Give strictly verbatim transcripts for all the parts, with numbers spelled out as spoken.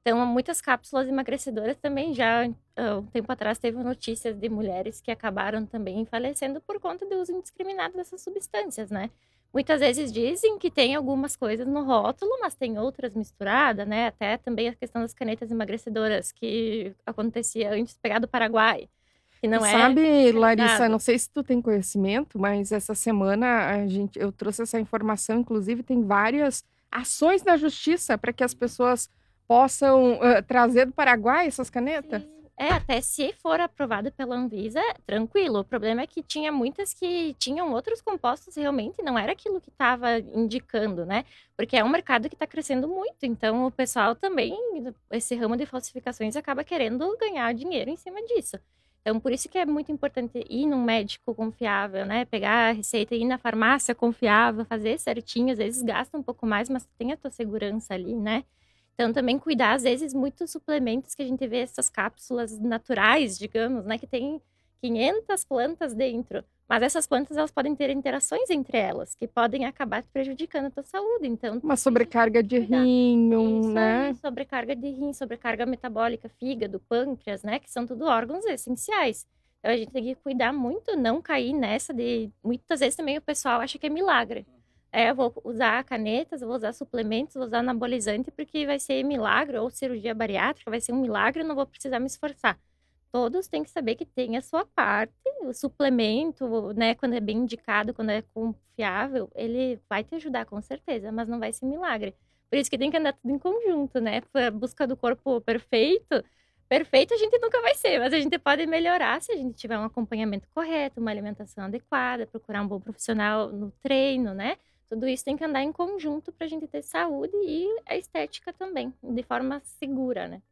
Então, muitas cápsulas emagrecedoras também já, há um tempo atrás, teve notícias de mulheres que acabaram também falecendo por conta do uso indiscriminado dessas substâncias, né? Muitas vezes dizem que tem algumas coisas no rótulo, mas tem outras misturadas, né? Até também a questão das canetas emagrecedoras que acontecia antes de pegar do Paraguai, que Tu não é sabe, Larissa, não fiscalizado. sei se tu tem conhecimento, mas essa semana a gente, eu trouxe essa informação, inclusive tem várias ações na justiça para que as pessoas possam uh, trazer do Paraguai essas canetas. Sim. É, até se for aprovado pela Anvisa, é tranquilo. O problema é que tinha muitas que tinham outros compostos, realmente não era aquilo que estava indicando, né? Porque é um mercado que está crescendo muito, então o pessoal também, esse ramo de falsificações, acaba querendo ganhar dinheiro em cima disso. Então, por isso que é muito importante ir num médico confiável, né? Pegar a receita, ir na farmácia confiável, fazer certinho. Às vezes gasta um pouco mais, mas tem a tua segurança ali, né? Então, também cuidar, às vezes, muitos suplementos que a gente vê, essas cápsulas naturais, digamos, né? Que tem quinhentas plantas dentro. Mas essas plantas, elas podem ter interações entre elas, que podem acabar prejudicando a tua saúde. Então, Uma tudo isso a gente tem sobrecarga que de cuidar. rim, um, Isso aí, né? sobrecarga de rim, sobrecarga metabólica, fígado, pâncreas, né? Que são tudo órgãos essenciais. Então, a gente tem que cuidar muito, não cair nessa de... Muitas vezes também o pessoal acha que é milagre. É, eu vou usar canetas, eu vou usar suplementos, vou usar anabolizante, porque vai ser milagre, ou cirurgia bariátrica, vai ser um milagre, eu não vou precisar me esforçar. Todos têm que saber que tem a sua parte, o suplemento, né, quando é bem indicado, quando é confiável, ele vai te ajudar com certeza, mas não vai ser milagre. Por isso que tem que andar tudo em conjunto, né? A busca do corpo perfeito, perfeito a gente nunca vai ser, mas a gente pode melhorar se a gente tiver um acompanhamento correto, uma alimentação adequada, procurar um bom profissional no treino, né? Tudo isso tem que andar em conjunto para a gente ter saúde e a estética também, de forma segura, né?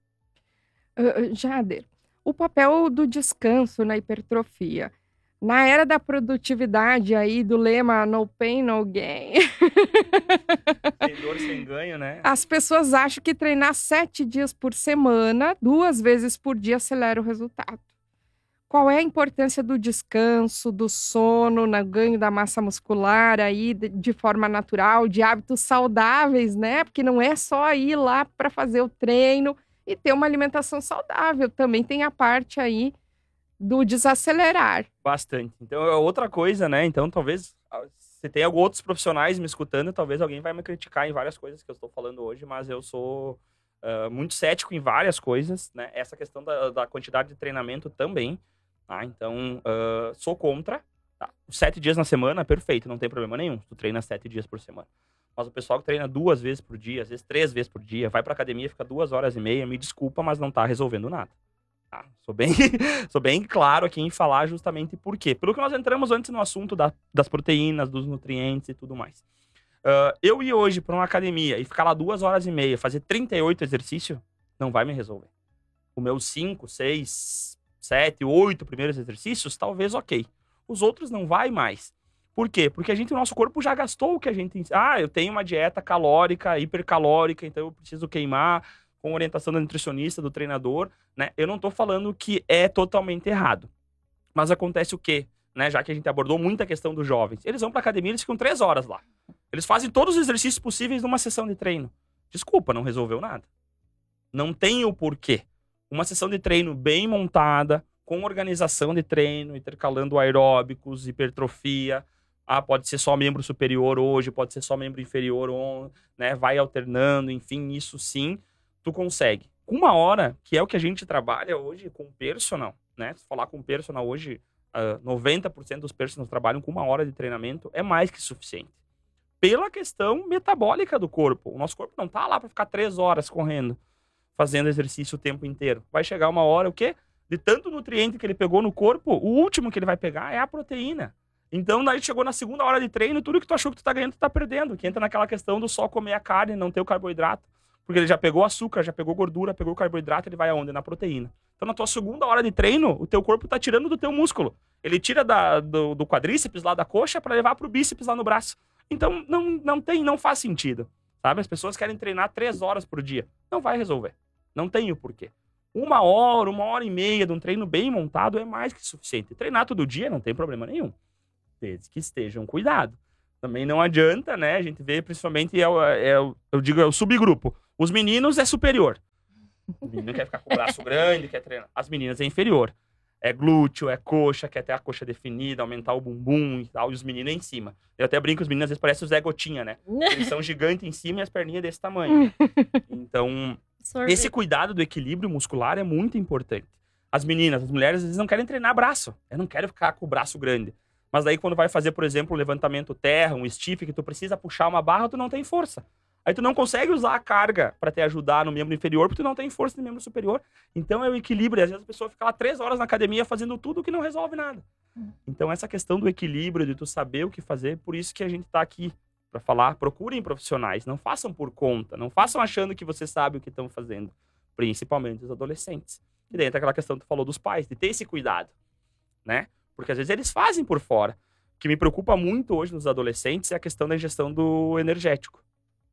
Uh, Jader, o papel do descanso na hipertrofia. Na era da produtividade aí, do lema no pain, no gain, Sem dor, sem ganho, né? as pessoas acham que treinar sete dias por semana, duas vezes por dia, acelera o resultado. Qual é a importância do descanso, do sono, no ganho da massa muscular aí de, de forma natural, de hábitos saudáveis, né? Porque não é só ir lá para fazer o treino e ter uma alimentação saudável, também tem a parte aí do desacelerar. Bastante. Então, é outra coisa, né? Então, talvez, ah, se tem alguns outros profissionais me escutando, talvez alguém vai me criticar em várias coisas que eu estou falando hoje, mas eu sou uh, muito cético em várias coisas, né? Essa questão da, da quantidade de treinamento também, tá? Então, uh, sou contra. Tá? Sete dias na semana, perfeito, não tem problema nenhum. Tu treina sete dias por semana. Mas o pessoal que treina duas vezes por dia, às vezes três vezes por dia, vai pra academia, fica duas horas e meia, me desculpa, mas não tá resolvendo nada. Tá, sou bem, sou bem claro aqui em falar justamente por quê. Pelo que nós entramos antes no assunto da, das proteínas, dos nutrientes e tudo mais. Uh, eu ir hoje para uma academia e ficar lá duas horas e meia, fazer trinta e oito exercícios, não vai me resolver. Os meus cinco, seis, sete, oito primeiros exercícios, talvez ok. Os outros não vai mais. Por quê? Porque a gente, o nosso corpo já gastou o que a gente... Ah, eu tenho uma dieta calórica, hipercalórica, então eu preciso queimar com orientação do nutricionista, do treinador, né? Eu não tô falando que é totalmente errado. Mas acontece o quê? Né? Já que a gente abordou muita questão dos jovens. Eles vão pra academia, eles ficam três horas lá. Eles fazem todos os exercícios possíveis numa sessão de treino. Desculpa, não resolveu nada. Não tem o porquê. Uma sessão de treino bem montada, com organização de treino, intercalando aeróbicos, hipertrofia. Ah, pode ser só membro superior hoje, pode ser só membro inferior, né? Vai alternando, enfim, isso sim, tu consegue. Com uma hora, que é o que a gente trabalha hoje com personal, né? Se falar com personal hoje, uh, noventa por cento dos personals trabalham com uma hora de treinamento, é mais que suficiente. Pela questão metabólica do corpo. O nosso corpo não tá lá para ficar três horas correndo, fazendo exercício o tempo inteiro. Vai chegar uma hora, o quê? De tanto nutriente que ele pegou no corpo, o último que ele vai pegar é a proteína. Então, daí chegou na segunda hora de treino, tudo que tu achou que tu tá ganhando, tu tá perdendo. Que entra naquela questão do só comer a carne, não ter o carboidrato. Porque ele já pegou açúcar, já pegou gordura, pegou carboidrato, ele vai aonde? Na proteína. Então, na tua segunda hora de treino, o teu corpo tá tirando do teu músculo. Ele tira da, do, do quadríceps lá da coxa para levar pro bíceps lá no braço. Então, não, não tem, não faz sentido. Sabe? As pessoas querem treinar três horas por dia. Não vai resolver. Não tem o porquê. Uma hora, uma hora e meia de um treino bem montado é mais que suficiente. Treinar todo dia não tem problema nenhum. Desde que estejam cuidado. Também não adianta, né? A gente vê principalmente, é, é, eu digo, é o subgrupo. Os meninos é superior. O menino quer ficar com o braço grande, quer treinar. As meninas é inferior. É glúteo, é coxa, quer ter a coxa definida, aumentar o bumbum e tal. E os meninos é em cima. Eu até brinco, os meninos às vezes parecem o Zé Gotinha, né? Eles são gigantes em cima e as perninhas desse tamanho. Então, Sorvete. esse cuidado do equilíbrio muscular é muito importante. As meninas, as mulheres, às vezes não querem treinar braço. Eu não quero ficar com o braço grande. Mas daí quando vai fazer, por exemplo, um levantamento terra, um stiff, que tu precisa puxar uma barra, tu não tem força. Aí tu não consegue usar a carga para te ajudar no membro inferior, porque tu não tem força no membro superior. Então é o equilíbrio. E às vezes a pessoa fica lá três horas na academia fazendo tudo que não resolve nada. Então essa questão do equilíbrio, de tu saber o que fazer, por isso que a gente tá aqui para falar. Procurem profissionais, não façam por conta, não façam achando que você sabe o que estão fazendo. Principalmente os adolescentes. E daí entra aquela questão que tu falou dos pais, de ter esse cuidado, né? Porque às vezes eles fazem por fora. O que me preocupa muito hoje nos adolescentes é a questão da ingestão do energético,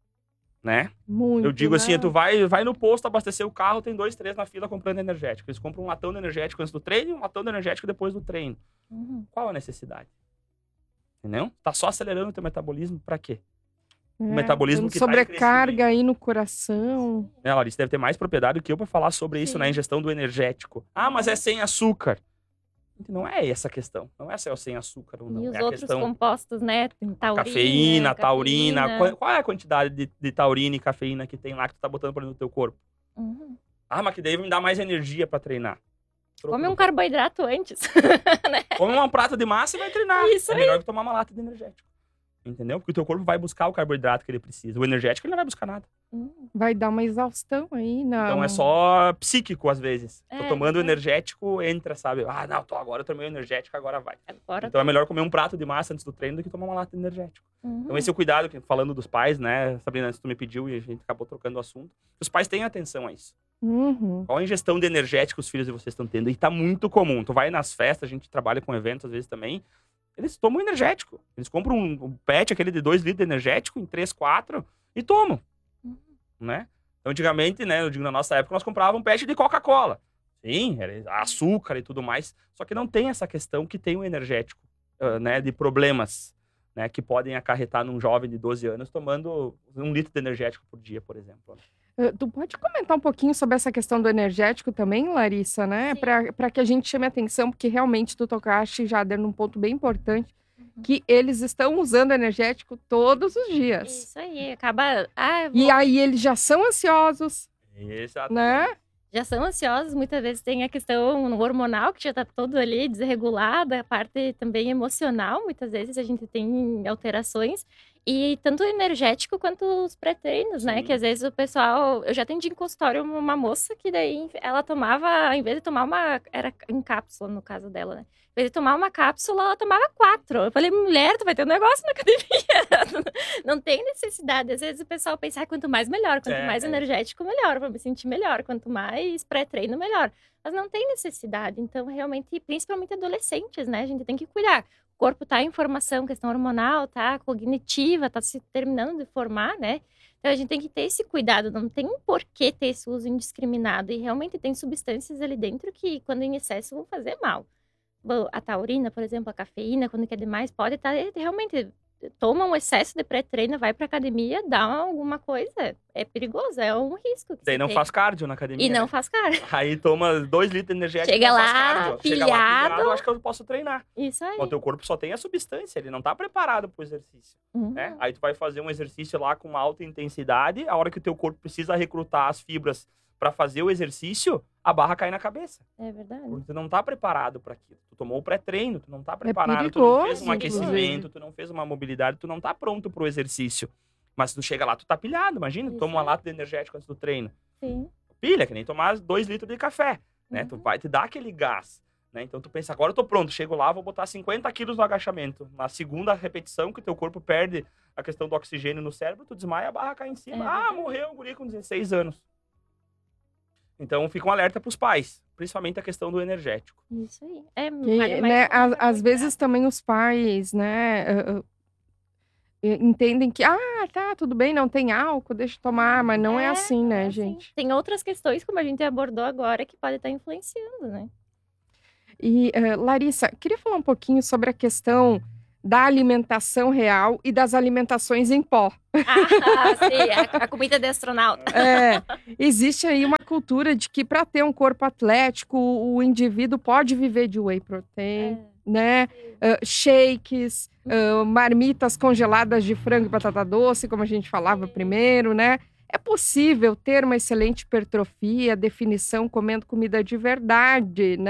né? Muito, Eu digo né? assim, tu vai, vai no posto abastecer o carro, tem dois, três na fila comprando energético. Eles compram um latão de energético antes do treino e um latão de energético depois do treino. Uhum. Qual a necessidade? Entendeu? Tá só acelerando o teu metabolismo pra quê? É, o metabolismo dando que tá em sobrecarga aí no coração. É, Larissa deve ter mais propriedade do que eu pra falar sobre isso, Sim. né? Ingestão do energético. Ah, mas é sem açúcar. Não é essa a questão. Não é se é sem açúcar ou não. E os é a outros questão compostos, né? Tem taurina, cafeína, taurina. cafeína. Qual, qual é a quantidade de, de taurina e cafeína que tem lá que tu tá botando pra dentro do teu corpo? Uhum. Ah, mas que daí vai me dar mais energia pra treinar. Come um carboidrato antes. né? Come uma prata de massa e vai treinar. Isso é aí. melhor que tomar uma lata de energético. Entendeu? Porque o teu corpo vai buscar o carboidrato que ele precisa. O energético ele não vai buscar nada. Uhum. Vai dar uma exaustão aí, não. Então é só psíquico às vezes. É, Tô tomando é. energético, entra, sabe? Ah, não, tô agora eu tomei o energético, agora vai. Agora. Então é melhor comer um prato de massa antes do treino do que tomar uma lata de energético. Uhum. Então esse é o cuidado, que- falando dos pais, né? Sabrina, antes tu me pediu e a gente acabou trocando o assunto. Os pais têm atenção a isso. Uhum. Qual a ingestão de energético os filhos de vocês estão tendo? E tá muito comum. Tu vai nas festas, a gente trabalha com eventos às vezes também. Eles tomam energético. Eles compram um, um pet, aquele de dois litros de energético, em três, quatro, e tomam. Uhum. Né? Então, antigamente, né? Eu digo, na nossa época, nós comprávamos um pet de Coca-Cola. Sim, era açúcar e tudo mais. Só que não tem essa questão que tem o energético, uh, né? De problemas, né? Que podem acarretar num jovem de doze anos tomando um litro de energético por dia, por exemplo. Uh, Tu pode comentar um pouquinho sobre essa questão do energético também, Larissa, né? Sim. Para que a gente chame atenção, porque realmente tu tocaste já dando um ponto bem importante, Uhum. que eles estão usando energético todos os dias. Isso aí. Acaba. Ah, eu E vou- aí eles já são ansiosos, Exato. né? já são ansiosos, muitas vezes tem a questão hormonal que já tá todo ali desregulada, a parte também emocional, muitas vezes a gente tem alterações, e tanto o energético quanto os pré-treinos, né, Sim. que às vezes o pessoal, eu já atendi em consultório uma moça que daí ela tomava, em vez de tomar uma, era em cápsula no caso dela, né, em vez de tomar uma cápsula, ela tomava quatro. Eu falei, mulher, tu vai ter um negócio na academia. Não tem necessidade. Às vezes o pessoal pensa, ah, quanto mais melhor, quanto É, mais é. energético, melhor, pra me sentir melhor. Quanto mais pré-treino, melhor. Mas não tem necessidade. Então, realmente, principalmente adolescentes, né? A gente tem que cuidar. O corpo tá em formação, questão hormonal, tá cognitiva, tá se terminando de formar, né? Então, a gente tem que ter esse cuidado. Não tem um porquê ter esse uso indiscriminado. E realmente tem substâncias ali dentro que, quando em excesso, vão fazer mal. Bom, a taurina, por exemplo, a cafeína, quando quer demais, pode estar realmente... Toma um excesso de pré-treino, vai pra academia, dá alguma coisa. É perigoso, é um risco. Que Daí você não tem. faz cardio na academia. E não né? faz cara. Aí toma dois litros de energético Chega e não faz lá, cardio. Chega lá pilhado. pilhado, eu acho que eu posso treinar. Isso aí. O teu corpo só tem a substância, ele não tá preparado pro exercício, Uhum. né? Aí tu vai fazer um exercício lá com uma alta intensidade, a hora que o teu corpo precisa recrutar as fibras pra fazer o exercício, a barra cai na cabeça. É verdade. Porque tu não tá preparado para aquilo. Tu tomou o pré-treino, tu não tá preparado, tu perigoso, não fez um inclusive. aquecimento, tu não fez uma mobilidade, tu não tá pronto pro exercício. Mas tu chega lá, tu tá pilhado, imagina, tu Isso toma uma aí. lata de energético antes do treino. Sim. Pilha, que nem tomar dois litros de café, né? Uhum. Tu vai te dar aquele gás, né? Então tu pensa, agora eu tô pronto, chego lá, vou botar cinquenta quilos no agachamento. Na segunda repetição, que o teu corpo perde a questão do oxigênio no cérebro, tu desmaia, a barra cai em cima. É ah, verdade. morreu o guri com dezesseis anos. Então fica um alerta pros pais, principalmente a questão do energético. Isso aí. É, Que, vale mais né, a pena às, às cuidar. vezes também os pais, né, uh, uh, entendem que, ah, tá, tudo bem, não tem álcool, deixa eu tomar, mas não é, É, assim, né, é assim. gente? Tem outras questões, como a gente abordou agora, que podem estar influenciando, né? E, uh, Larissa, queria falar um pouquinho sobre a questão da alimentação real e das alimentações em pó. Ah, sim, a, a comida de astronauta. É, existe aí uma cultura de que para ter um corpo atlético, o indivíduo pode viver de whey protein, É. né? Uh, shakes, uh, marmitas congeladas de frango e batata doce, como a gente falava primeiro, né? É possível ter uma excelente hipertrofia, definição, comendo comida de verdade, né?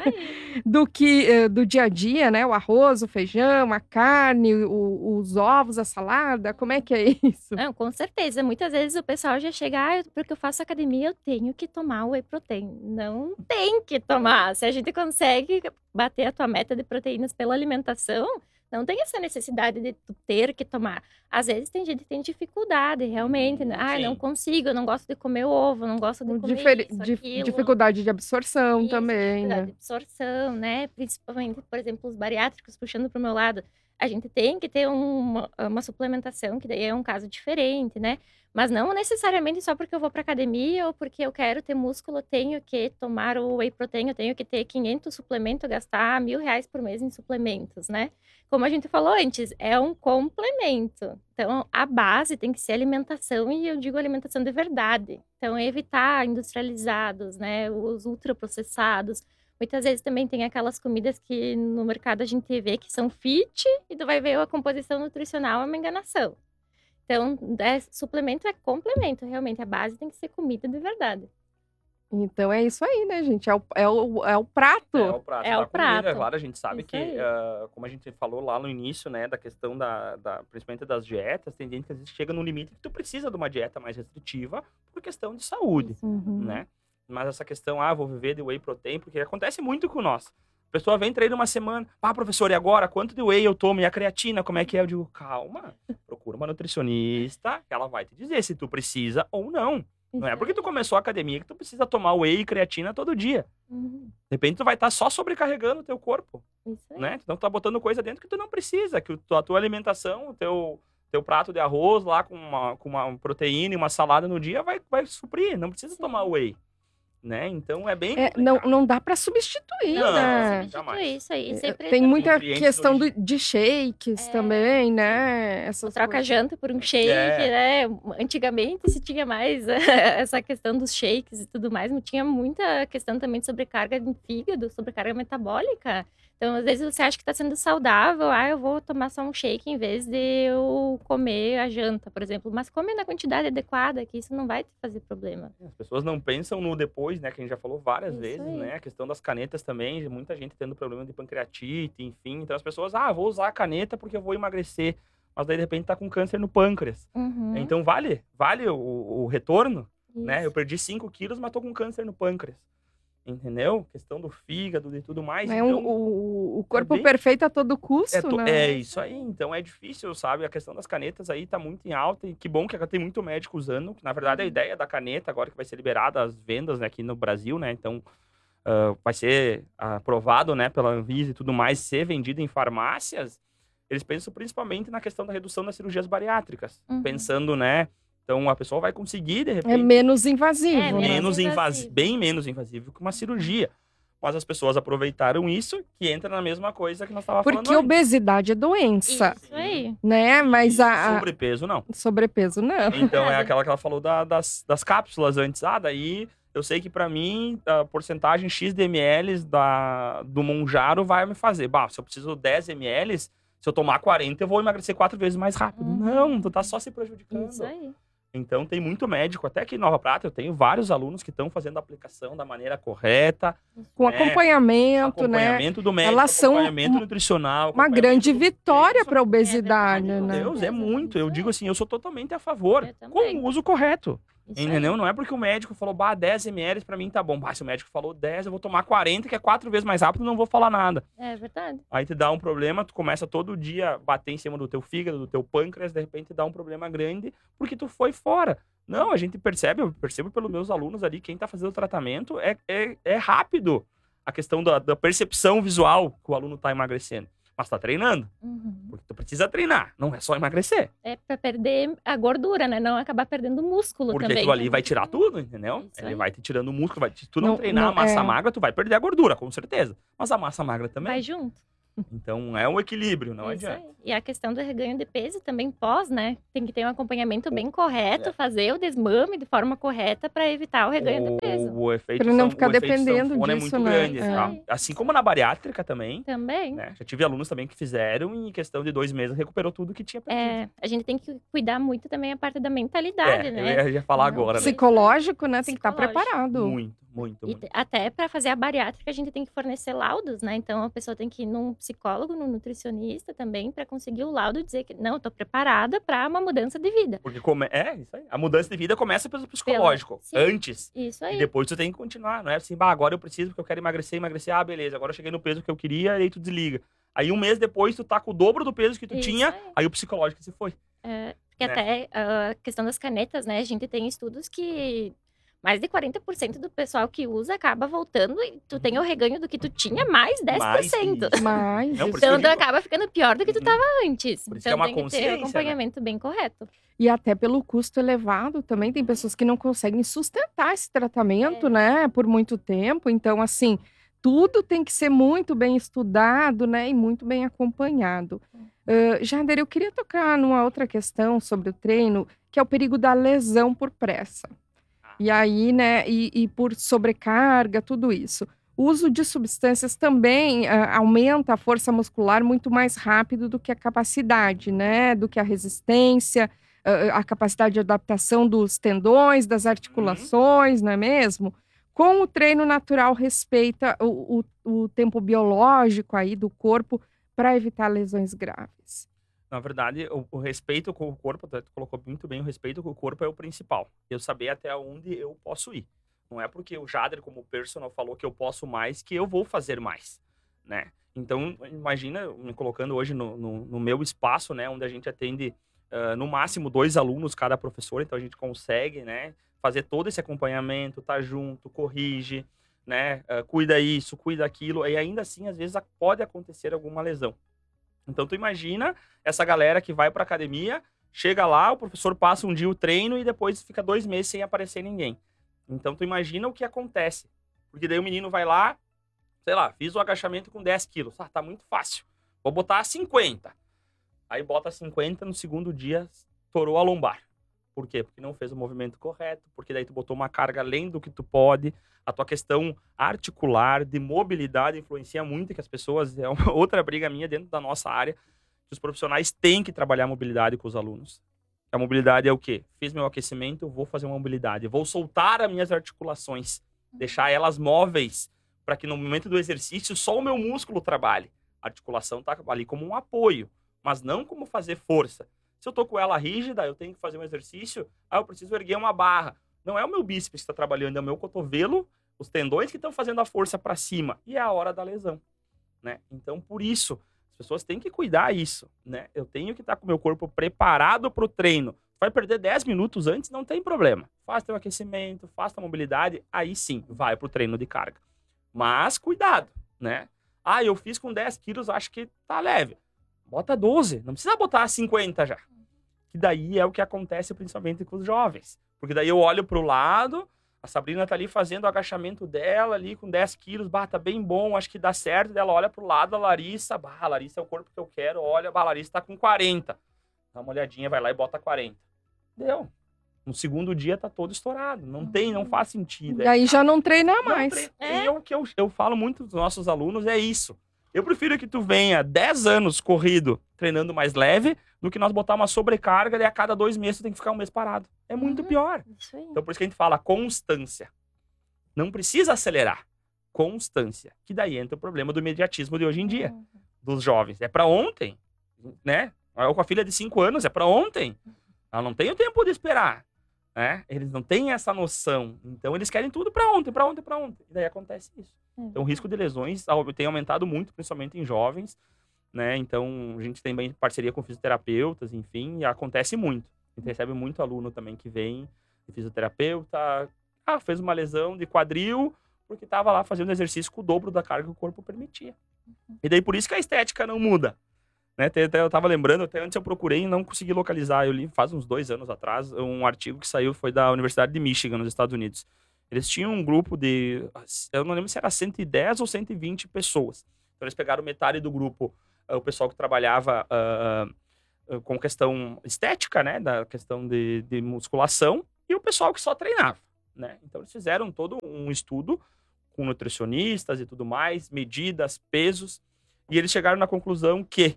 Aí. Do que uh, do dia a dia, né? O arroz, o feijão, a carne, o- os ovos, a salada. Como é que é isso? Não, com certeza. Muitas vezes o pessoal já chega, ah, porque eu faço academia, eu tenho que tomar whey protein. Não tem que tomar. Se a gente consegue bater a tua meta de proteínas pela alimentação, não tem essa necessidade de tu ter que tomar. Às vezes tem gente que tem dificuldade, realmente. Né? Ah, não Sim. consigo, eu não gosto de comer ovo, não gosto de comer Difere- isso, dif- aquilo. dificuldade de absorção Isso, também, dificuldade né? de absorção, né? Principalmente, por exemplo, os bariátricos, puxando para o meu lado. A gente tem que ter uma, uma suplementação, que daí é um caso diferente, né? Mas não necessariamente só porque eu vou para academia ou porque eu quero ter músculo, eu tenho que tomar o whey protein, eu tenho que ter quinhentos suplementos, gastar mil reais por mês em suplementos, né? Como a gente falou antes, é um complemento. Então, a base tem que ser alimentação, e eu digo alimentação de verdade. Então, evitar industrializados, né? Os ultraprocessados. Muitas vezes também tem aquelas comidas que no mercado a gente vê que são fit, e tu vai ver a composição nutricional, é uma enganação. Então, é, suplemento é complemento, realmente. A base tem que ser comida de verdade. Então é isso aí, né, gente? É o, é o, é o prato. É o prato É da o comida, prato. claro, a gente sabe Isso que, aí. ah, como a gente falou lá no início, né, da questão da, da, principalmente das dietas, tem gente que às vezes chega num limite que tu precisa de uma dieta mais restritiva por questão de saúde, Uhum. né? Mas essa questão, ah, vou viver de whey protein, porque acontece muito com nós. A pessoa vem treina uma semana, ah, professor, e agora? Quanto de whey eu tomo? E a creatina, como é que é? Eu digo, calma, procura uma nutricionista, que ela vai te dizer se tu precisa ou não. Não é porque tu começou a academia que tu precisa tomar whey e creatina todo dia. Uhum. De repente tu vai estar só sobrecarregando o teu corpo, Isso aí. né? Então tu tá botando coisa dentro que tu não precisa, que o- a tua alimentação, o teu, teu prato de arroz lá com uma, com uma proteína e uma salada no dia vai, vai suprir, não precisa Sim. tomar whey, né? Então é bem É, não, não dá para substituir, Não, né? Substitui jamais. isso aí. É, Sempre Tem muita Nutrientes questão hoje. do- de shakes É, também, né? Essas troca coisas. janta por um shake, É. né? Antigamente se tinha mais essa questão dos shakes e tudo mais, mas tinha muita questão também de sobrecarga de fígado, sobrecarga metabólica. Então, às vezes você acha que está sendo saudável, ah, eu vou tomar só um shake em vez de eu comer a janta, por exemplo. Mas come na quantidade adequada, que isso não vai te fazer problema. As pessoas não pensam no depois, né? Que a gente já falou várias Isso vezes, aí. né? A questão das canetas também, muita gente tendo problema de pancreatite, enfim. Então as pessoas, ah, vou usar a caneta porque eu vou emagrecer. Mas daí de repente tá com câncer no pâncreas. Uhum, Então vale, vale o, o retorno, né? isso. Eu perdi cinco quilos, mas tô com câncer no pâncreas. Entendeu? Questão do fígado e tudo mais. É então, um- o, o corpo bem- perfeito a todo é, custo, to- né? é isso aí. Então é difícil, sabe? A questão das canetas aí tá muito em alta. E que bom que tem muito médico usando. Que, na verdade, a ideia da caneta, agora que vai ser liberada as vendas, né, aqui no Brasil, né? Então ah, vai ser aprovado, né, pela Anvisa e tudo mais, ser vendido em farmácias. Eles pensam principalmente na questão da redução das cirurgias bariátricas. Uhum. Pensando, né? Então a pessoa vai conseguir, de É repente, menos invasivo, É, né? menos menos invasivo, invasivo. bem menos invasivo que uma cirurgia. Mas as pessoas aproveitaram isso, que entra na mesma coisa que nós estávamos falando Porque antes. obesidade é doença, Isso aí. né? Mas E a, a- sobrepeso, não. sobrepeso não. Então é Nada. aquela que ela falou da- das, das cápsulas antes. Ah, daí eu sei que pra mim a porcentagem X de ml da, do Monjaro vai me fazer. Bah, se eu preciso dez mililitros, se eu tomar quarenta, eu vou emagrecer quatro vezes mais rápido. Uhum. Não, tu tá só se prejudicando. Isso aí. Então tem muito médico, até aqui em Nova Prata eu tenho vários alunos que estão fazendo a aplicação da maneira correta, Com É, acompanhamento, né? acompanhamento do médico, Elas são acompanhamento um- nutricional. Uma acompanhamento grande do vitória peso. para a obesidade, verdade, né? Deus, é Exatamente. muito. Eu digo assim, eu sou totalmente a favor, Eu com também. o uso correto. Isso Entendeu? aí. Não é porque o médico falou, bah, dez mililitros pra mim tá bom. Bah, se o médico falou dez, eu vou tomar quarenta, que é quatro vezes mais rápido, não vou falar nada. É verdade. Aí te dá um problema, tu começa todo dia a bater em cima do teu fígado, do teu pâncreas, de repente dá um problema grande, porque tu foi fora. Não, a gente percebe, eu percebo pelos meus alunos ali, quem tá fazendo o tratamento, é, é, é rápido a questão da, da percepção visual que o aluno tá emagrecendo. Mas tá treinando, Uhum. porque tu precisa treinar, não é só emagrecer. É pra perder a gordura, né? Não acabar perdendo músculo Porque também. aquilo ali que é vai muito tirar bom. tudo, entendeu? Isso Ele aí. vai te tirando o músculo, vai, se tu não, Não- treinar não, a massa é. magra, tu vai perder a gordura, com certeza. Mas a massa magra também. Vai junto. Então, é um equilíbrio, não Isso adianta. aí. E a questão do reganho de peso também pós, né? Tem que ter um acompanhamento bem correto, é. fazer o desmame de forma correta para evitar o reganho de peso. O, o efeito Pra não san- ficar o efeito dependendo sanfona é disso, muito né? grande. É. Tá? Assim como na bariátrica também, Também. né? Já tive alunos também que fizeram e em questão de dois meses recuperou tudo que tinha perdido. É, a gente tem que cuidar muito também a parte da mentalidade, É, né? eu ia, eu ia falar Não, agora, né? Psicológico, né? Tem que estar Psicológico. preparado. Muito, muito, E muito. te- até para fazer a bariátrica, a gente tem que fornecer laudos, né? Então, a pessoa tem que ir num psicólogo, num nutricionista também, para conseguir o laudo e dizer que, não, eu tô preparada para uma mudança de vida. Porque come... é isso aí. A mudança de vida começa pelo psicológico. Sim. Antes. Isso E aí. depois tu tem que continuar. Não é assim, bah, agora eu preciso porque eu quero emagrecer, emagrecer. Ah, beleza, agora eu cheguei no peso que eu queria e aí tu desliga. Aí um mês depois tu tá com o dobro do peso que tu Isso tinha, aí. aí o psicológico se foi. É, porque Né? até a questão das canetas, né? A gente tem estudos que mais de quarenta por cento do pessoal que usa acaba voltando e tu tem o reganho do que tu tinha mais dez por Mais cento. isso. Mas Não, por isso que Então, eu tu digo- acaba ficando pior do que tu Uhum. tava antes. Por isso que é Então, uma tem que ter consciência, o né? acompanhamento bem correto. E até pelo custo elevado também, tem pessoas que não conseguem sustentar esse tratamento, É. né, por muito tempo. Então, assim, tudo tem que ser muito bem estudado, né, e muito bem acompanhado. Uh, Jader, eu queria tocar numa outra questão sobre o treino, que é o perigo da lesão por pressa. E aí, né, e, e por sobrecarga, tudo isso. O uso de substâncias também ah, aumenta a força muscular muito mais rápido do que a capacidade, né, do que a resistência, ah, a capacidade de adaptação dos tendões, das articulações, não é mesmo? Com o treino natural, respeita o, o, o tempo biológico aí do corpo para evitar lesões graves. Na verdade, o, o respeito com o corpo, tu colocou muito bem, o respeito com o corpo é o principal. Eu saber até onde eu posso ir. Não é porque o Jader, como personal, falou que eu posso mais, que eu vou fazer mais, né? Então, imagina, me colocando hoje no, no, no meu espaço, né? Onde a gente atende, uh, no máximo, dois alunos cada professor. Então, a gente consegue, né? Fazer todo esse acompanhamento, tá junto, corrige, né? Uh, cuida isso, cuida aquilo. E ainda assim, às vezes, pode acontecer alguma lesão. Então, tu imagina essa galera que vai pra academia, chega lá, o professor passa um dia o treino e depois fica dois meses sem aparecer ninguém. Então, tu imagina o que acontece. Porque daí o menino vai lá, sei lá, fiz o agachamento com dez quilos. Ah, tá muito fácil. Vou botar cinquenta. Aí bota cinquenta, no segundo dia, torou a lombar. Por quê? Porque não fez o movimento correto, porque daí tu botou uma carga além do que tu pode. A tua questão articular, de mobilidade, influencia muito, que as pessoas, é uma outra briga minha dentro da nossa área, que os profissionais têm que trabalhar a mobilidade com os alunos. A mobilidade é o quê? Fiz meu aquecimento, eu vou fazer uma mobilidade. Vou soltar as minhas articulações, deixar elas móveis, para que no momento do exercício só o meu músculo trabalhe. A articulação está ali como um apoio, mas não como fazer força. Se eu tô com ela rígida, eu tenho que fazer um exercício, aí eu preciso erguer uma barra. Não é o meu bíceps que está trabalhando, é o meu cotovelo, os tendões que estão fazendo a força para cima. E é a hora da lesão, né? Então, por isso, as pessoas têm que cuidar isso, né? Eu tenho que estar com o meu corpo preparado para o treino. Vai perder dez minutos antes, não tem problema. Faça teu aquecimento, faça a mobilidade, aí sim, vai pro treino de carga. Mas cuidado, né? Ah, eu fiz com dez quilos, acho que tá leve. Bota doze, não precisa botar cinquenta já. Que daí é o que acontece principalmente com os jovens. Porque daí eu olho pro lado, a Sabrina tá ali fazendo o agachamento dela ali com dez quilos, bah, tá bem bom, acho que dá certo. Daí ela olha pro lado, a Larissa, bah, a Larissa é o corpo que eu quero, olha, bah, a Larissa tá com quarenta. Dá uma olhadinha, vai lá e bota quarenta. Deu. No segundo dia tá todo estourado. Não tem, não faz sentido. E aí já não treina mais. Não, tre- É. E o que eu, eu falo muito dos nossos alunos é isso. Eu prefiro que tu venha dez anos corrido, treinando mais leve, do que nós botar uma sobrecarga e a cada dois meses tu tem que ficar um mês parado. É muito Uhum. pior. Isso aí. Então por isso que a gente fala constância. Não precisa acelerar. Constância. Que daí entra o problema do imediatismo de hoje em dia, Uhum. dos jovens. É pra ontem, né? Eu com a filha de cinco anos, é pra ontem. Ela não tem o tempo de esperar, né? Eles não têm essa noção. Então eles querem tudo pra ontem, pra ontem, pra ontem. E daí acontece isso. Então o risco de lesões au- tem aumentado muito, principalmente em jovens, né? Então a gente tem bem parceria com fisioterapeutas, enfim, e acontece muito. A gente recebe muito aluno também que vem de fisioterapeuta, ah, fez uma lesão de quadril porque estava lá fazendo exercício com o dobro da carga que o corpo permitia. E daí por isso que a estética não muda. Né? Até, até eu tava lembrando, até antes eu procurei e não consegui localizar. Eu li faz uns dois anos atrás um artigo que saiu, foi da Universidade de Michigan, nos Estados Unidos. Eles tinham um grupo de, eu não lembro se era cento e dez ou cento e vinte pessoas. Então, eles pegaram metade do grupo, uh, o pessoal que trabalhava uh, uh, com questão estética, né? Da questão de, de musculação, e o pessoal que só treinava, né? Então, eles fizeram todo um estudo com nutricionistas e tudo mais, medidas, pesos, e eles chegaram na conclusão que,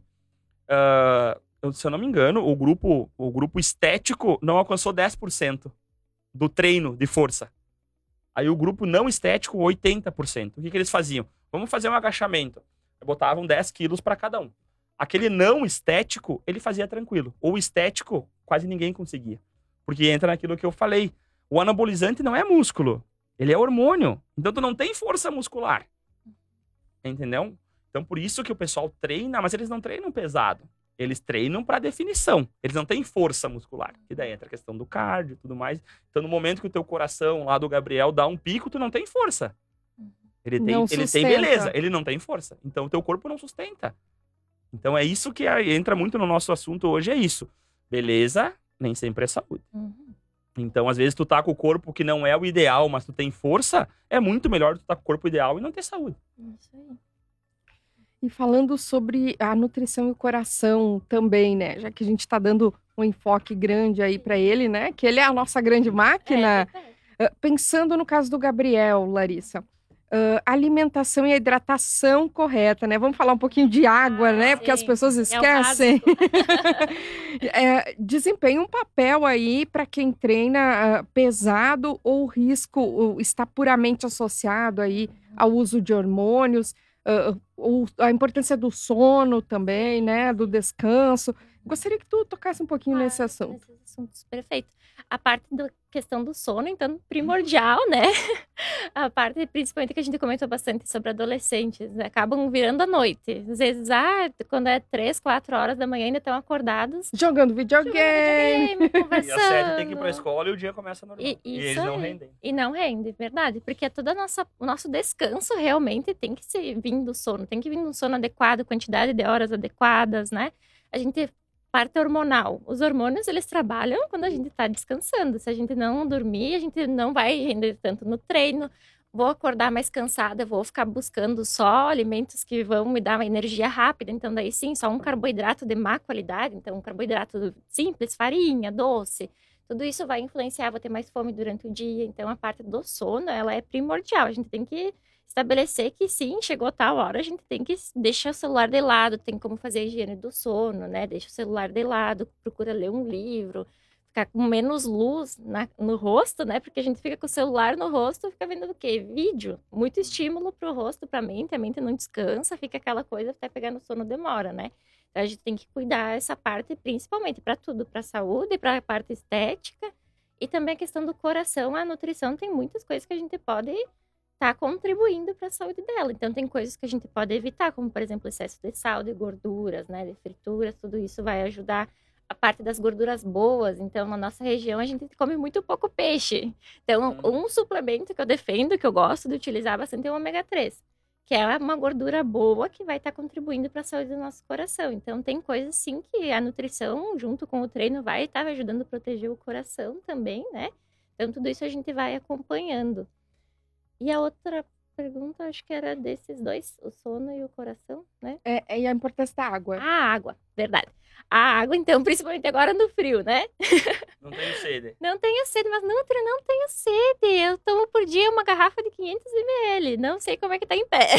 uh, se eu não me engano, o grupo, o grupo estético não alcançou dez por cento do treino de força. Aí o grupo não estético, oitenta por cento. O que, que eles faziam? Vamos fazer um agachamento. Botavam dez quilos para cada um. Aquele não estético, ele fazia tranquilo. O estético, quase ninguém conseguia. Porque entra naquilo que eu falei. O anabolizante não é músculo. Ele é hormônio. Então, tu não tem força muscular. Entendeu? Então, por isso que o pessoal treina, mas eles não treinam pesado. Eles treinam para definição. Eles não têm força muscular. E daí entra a questão do cardio e tudo mais. Então, no momento que o teu coração, lá do Gabriel, dá um pico, tu não tem força. Ele tem, Não ele tem sustenta. beleza, ele não tem força. Então, o teu corpo não sustenta. Então, é isso que entra muito no nosso assunto hoje, é isso. Beleza, nem sempre é saúde. Uhum. Então, às vezes, tu tá com o corpo que não é o ideal, mas tu tem força, é muito melhor tu tá com o corpo ideal e não ter saúde. Isso aí. E falando sobre a nutrição e o coração também, né? Já que a gente está dando um enfoque grande aí para ele, né? Que ele é a nossa grande máquina. É, Uh, pensando no caso do Gabriel, Larissa, uh, alimentação e a hidratação correta, né? Vamos falar um pouquinho de água, Ah, né? Porque as sim. pessoas É o esquecem. básico. É, desempenha um papel aí para quem treina uh, pesado ou o risco uh, está puramente associado aí ao uso de hormônios, uh, o- a importância do sono também, né? Do descanso. Gostaria que tu tocasse um pouquinho nesse Claro, assunto. nesses assuntos, perfeito. A parte da questão do sono, então, primordial, né? A parte, principalmente, que a gente comentou bastante sobre adolescentes, né? Acabam virando à noite. Às vezes, ah, quando é três, quatro horas da manhã, ainda estão acordados. Jogando Jogando videogame. videogame, E às sete tem que ir pra conversando. escola e o dia começa normal. E, E, isso eles não aí. rendem. E não rende, verdade. Porque toda a nossa, o nosso descanso realmente tem que ser vir do sono. Tem que vir do sono adequado, quantidade de horas adequadas, né? A gente, parte hormonal. Os hormônios, eles trabalham quando a gente tá descansando. Se a gente não dormir, a gente não vai render tanto no treino. Vou acordar mais cansada, vou ficar buscando só alimentos que vão me dar uma energia rápida. Então, daí sim, só um carboidrato de má qualidade. Então, um carboidrato simples, farinha, doce. Tudo isso vai influenciar, vou ter mais fome durante o dia. Então, a parte do sono, ela é primordial. A gente tem que estabelecer que sim, chegou tal hora, a gente tem que deixar o celular de lado, tem como fazer a higiene do sono, né? Deixa o celular de lado, procura ler um livro, ficar com menos luz na- no rosto, né? Porque a gente fica com o celular no rosto, fica vendo o quê? Vídeo. Muito estímulo pro rosto, pra mente, a mente não descansa, fica aquela coisa, até pegar no sono demora, né? Então, a gente tem que cuidar essa parte, principalmente para tudo, para saúde, para a parte estética e também a questão do coração. A nutrição tem muitas coisas que a gente pode estar contribuindo para a saúde dela. Então, tem coisas que a gente pode evitar, como, por exemplo, excesso de sal, de gorduras, né, de frituras, tudo isso vai ajudar a parte das gorduras boas. Então, na nossa região, a gente come muito pouco peixe. Então, Hum. um suplemento que eu defendo, que eu gosto de utilizar bastante, é o ômega três, que é uma gordura boa que vai estar contribuindo para a saúde do nosso coração. Então, tem coisas, sim, que a nutrição, junto com o treino, vai estar ajudando a proteger o coração também, né? Então, tudo isso a gente vai acompanhando. E a outra pergunta, acho que era desses dois, o sono e o coração, né? É, e a importância da água. A água, verdade. A água, então, principalmente agora no frio, né? Não tenho sede. Não tenho sede, mas Nutri, não tenho sede. Eu tomo por dia uma garrafa de quinhentos mililitros. Não sei como é que tá em pé.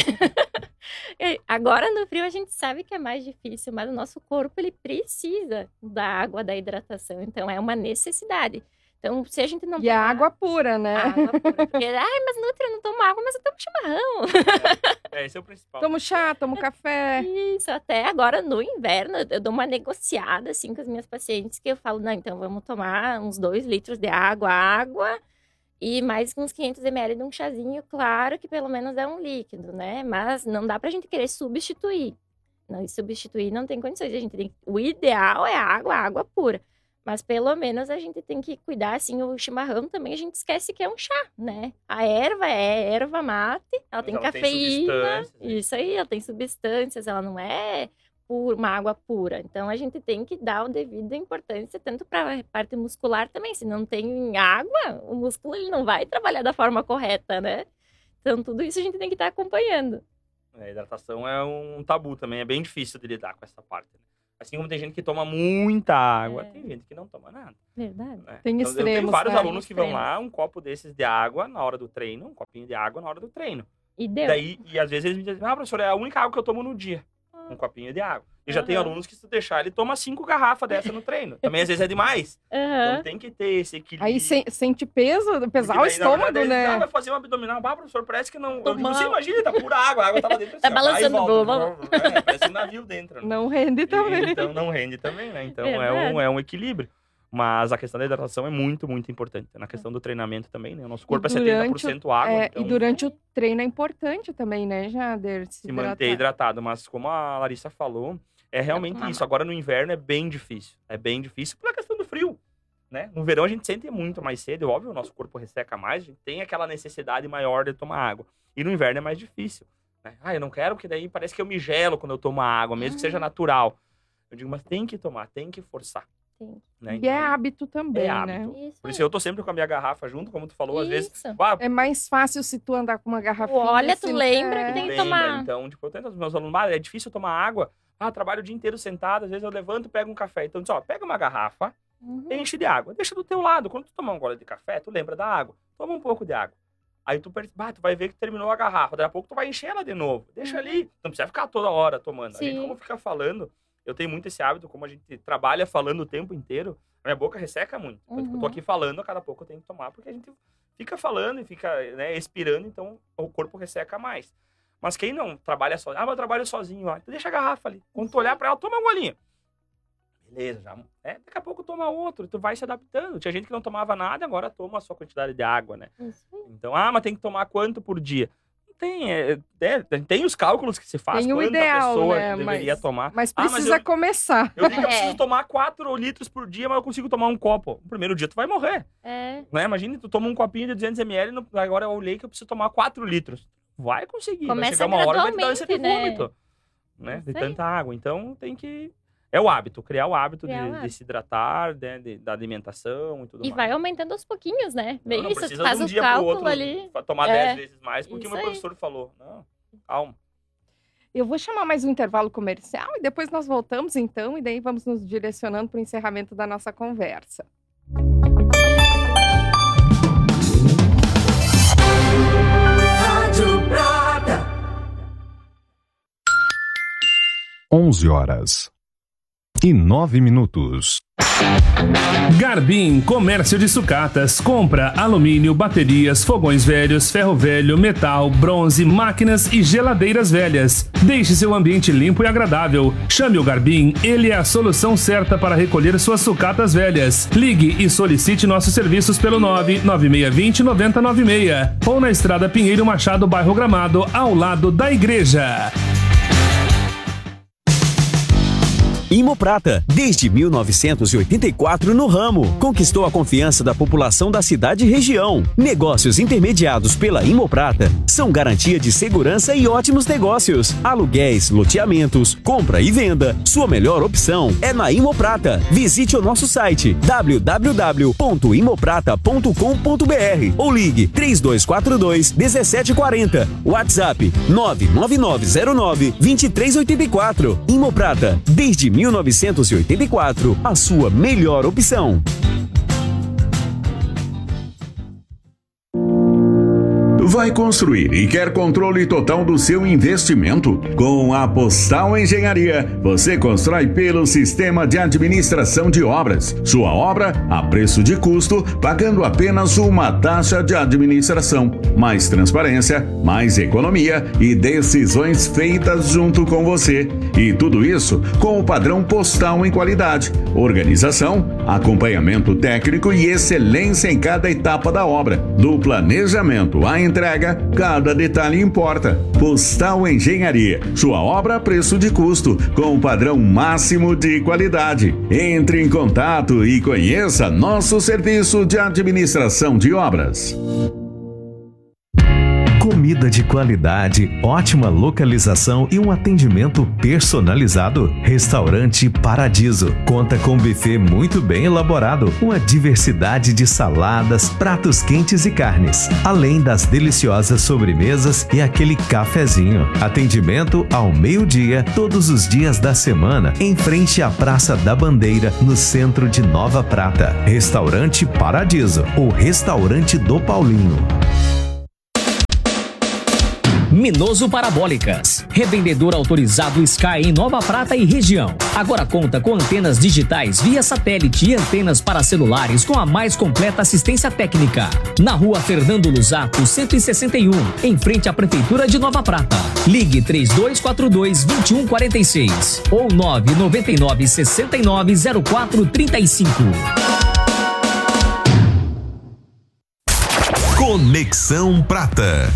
É, agora no frio a gente sabe que é mais difícil, mas o nosso corpo ele precisa da água, da hidratação. Então é uma necessidade. Então, se a gente não E a tomar água pura, né? água pura, porque, ai, mas Nutri, eu não tomo água, mas eu tomo chimarrão. É, esse é o principal. Tomo chá, tomo café. Isso, até agora no inverno eu dou uma negociada assim com as minhas pacientes que eu falo, não, então vamos tomar uns dois litros de água, água e mais uns quinhentos mililitros de um chazinho, claro que pelo menos é um líquido, né? Mas não dá pra gente querer substituir. Não, e substituir não tem condições, a gente tem, o ideal é água, água pura. Mas pelo menos a gente tem que cuidar, assim, o chimarrão também, a gente esquece que é um chá, né? A erva é erva mate, ela Mas tem ela tem cafeína, substâncias, né? isso aí, ela tem substâncias, ela não é pu- uma água pura. Então a gente tem que dar o devido importância tanto para a parte muscular também. Se não tem água, o músculo ele não vai trabalhar da forma correta, né? Então tudo isso a gente tem que estar acompanhando. A hidratação é um tabu também, é bem difícil de lidar com essa parte. Né? Assim como tem gente que toma muita água, é. tem gente que não toma nada. Verdade. Né? Tem então, extremos, eu tenho vários né? alunos que vão lá, um copo desses de água na hora do treino, um copinho de água na hora do treino. E deu. Daí, e às vezes eles me dizem, ah, professor, é a única água que eu tomo no dia. Um copinho de água. E já Uhum. tem alunos que se deixar, ele toma cinco garrafas dessa no treino. Também às vezes é demais. Uhum. Então tem que ter esse equilíbrio. Aí se, sente peso, pesar o Porque daí, na estômago, verdade, ele, né? ah, vai fazer um abdominal. Ah, professor, parece que não... Eu digo, Tomar- você imagina, tá pura água, a água tava dentro. Tá assim, ó, vai e balançando, volta, vamos- é, parece um navio dentro. Né? Não rende também. Então não rende também, né? Então é Verdade. um, é um equilíbrio. Mas a questão da hidratação é muito, muito importante. Na questão do treinamento também, né? O nosso corpo E é durante setenta por cento água, É, então E durante o treino é importante também, né, Jader? se manter hidratado. Mas como a Larissa falou, é realmente tomar isso. Agora no inverno é bem difícil. É bem difícil pela questão do frio, né? No verão a gente sente muito mais cedo, óbvio, o nosso corpo resseca mais, a gente tem aquela necessidade maior de tomar água. E no inverno é mais difícil. Né? Ah, eu não quero, porque daí parece que eu me gelo quando eu tomo água, mesmo que seja natural. Eu digo, mas tem que tomar, tem que forçar. Tem. Né? E é Então, hábito também, é né? hábito. Isso. Por isso eu tô sempre com a minha garrafa junto, como tu falou, às vezes. Isso. Ah, É mais fácil se tu andar com uma garrafinha. Olha, tu assim, lembra é. que tem que lembra, tomar. Então, tipo, eu tento os meus alunos, ah, é difícil tomar água. Ah, trabalho o dia inteiro sentado, às vezes eu levanto e pego um café. Então, diz, ó, pega uma garrafa, Uhum. enche de água, deixa do teu lado. Quando tu tomar um gole de café, tu lembra da água. Toma um pouco de água. Aí tu, perce- bah, tu vai ver que terminou a garrafa. Daqui a pouco tu vai encher ela de novo. Deixa ali. Não precisa ficar toda hora tomando. A gente, Sim. como fica falando, eu tenho muito esse hábito, como a gente trabalha falando o tempo inteiro, a minha boca resseca muito. Então, tipo, eu tô Uhum. aqui falando, a cada pouco eu tenho que tomar, porque a gente fica falando e fica, né, expirando, então o corpo resseca mais. Mas quem não trabalha sozinho, ah, mas eu trabalho sozinho, ó, então deixa a garrafa ali. Quando tu olhar pra ela, toma um golinho. Beleza, já. É, daqui a pouco toma outro, tu vai se adaptando. Tinha gente que não tomava nada, agora toma a sua quantidade de água, né? Isso aí. Então, ah, mas tem que tomar quanto por dia? Não tem, é, é, tem os cálculos que se faz, Tem o quanta ideal, pessoa né? deveria Mas- tomar. Mas Ah, mas precisa eu- começar. Eu digo que eu É. preciso tomar quatro litros por dia, mas eu consigo tomar um copo. No primeiro dia tu vai morrer, É. né? Imagina, tu toma um copinho de duzentos mililitros, no- agora eu olhei que eu preciso tomar quatro litros. Vai conseguir, vai Começa chegar uma hora e vai te dar ânsia de gradualmente, né? vômito, né? De Isso aí. tanta água. Então tem que... É o hábito, criar o hábito, Criar de, o de hábito. se hidratar, né? de- da alimentação e tudo E mais. vai aumentando aos pouquinhos, né? Não, Bem não isso, tu precisa faz de um o dia pro cálculo outro ali. pra tomar É. dez vezes mais, porque o Isso meu aí. professor falou. Não, calma. Eu vou chamar mais um intervalo comercial e depois nós voltamos, então, e daí vamos nos direcionando para o encerramento da nossa conversa. onze horas e nove minutos. Garbim Comércio de Sucatas. Compra alumínio, baterias, fogões velhos, ferro velho, metal, bronze, máquinas e geladeiras velhas. Deixe seu ambiente limpo e agradável. Chame o Garbim, ele é a solução certa para recolher suas sucatas velhas. Ligue e solicite nossos serviços pelo nove nove seis dois zero nove zero nove seis ou na Estrada Pinheiro Machado, bairro Gramado, ao lado da igreja. Imoprata, desde mil novecentos e oitenta e quatro no ramo, conquistou a confiança da população da cidade e região. Negócios intermediados pela Imoprata são garantia de segurança e ótimos negócios. Aluguéis, loteamentos, compra e venda. Sua melhor opção é na Imoprata. Visite o nosso site w w w ponto imoprata ponto com ponto b r ou ligue três dois quatro dois um sete quatro zero. WhatsApp nove nove nove zero nove dois três oito quatro. Imoprata, desde mil novecentos e oitenta e quatro, a sua melhor opção. Vai construir e quer controle total do seu investimento? Com a Postal Engenharia, você constrói pelo sistema de administração de obras. Sua obra a preço de custo, pagando apenas uma taxa de administração. Mais transparência, mais economia e decisões feitas junto com você. E tudo isso com o padrão postal em qualidade, organização, acompanhamento técnico e excelência em cada etapa da obra. Do planejamento à entrega, cada detalhe importa. Postal Engenharia, sua obra a preço de custo, com o padrão máximo de qualidade. Entre em contato e conheça nosso serviço de administração de obras. Comida de qualidade, ótima localização e um atendimento personalizado. Restaurante Paradiso. Conta com um buffet muito bem elaborado, uma diversidade de saladas, pratos quentes e carnes, além das deliciosas sobremesas e aquele cafezinho. Atendimento ao meio-dia, todos os dias da semana, em frente à Praça da Bandeira, no centro de Nova Prata. Restaurante Paradiso, o restaurante do Paulinho. Minoso Parabólicas, revendedor autorizado Sky em Nova Prata e região. Agora conta com antenas digitais via satélite e antenas para celulares com a mais completa assistência técnica. Na rua Fernando Luzato, cento e sessenta e um, em frente à Prefeitura de Nova Prata. Ligue três dois quatro dois, dois um quatro seis ou nove nove nove, seis nove, zero quatro três cinco. Conexão Prata.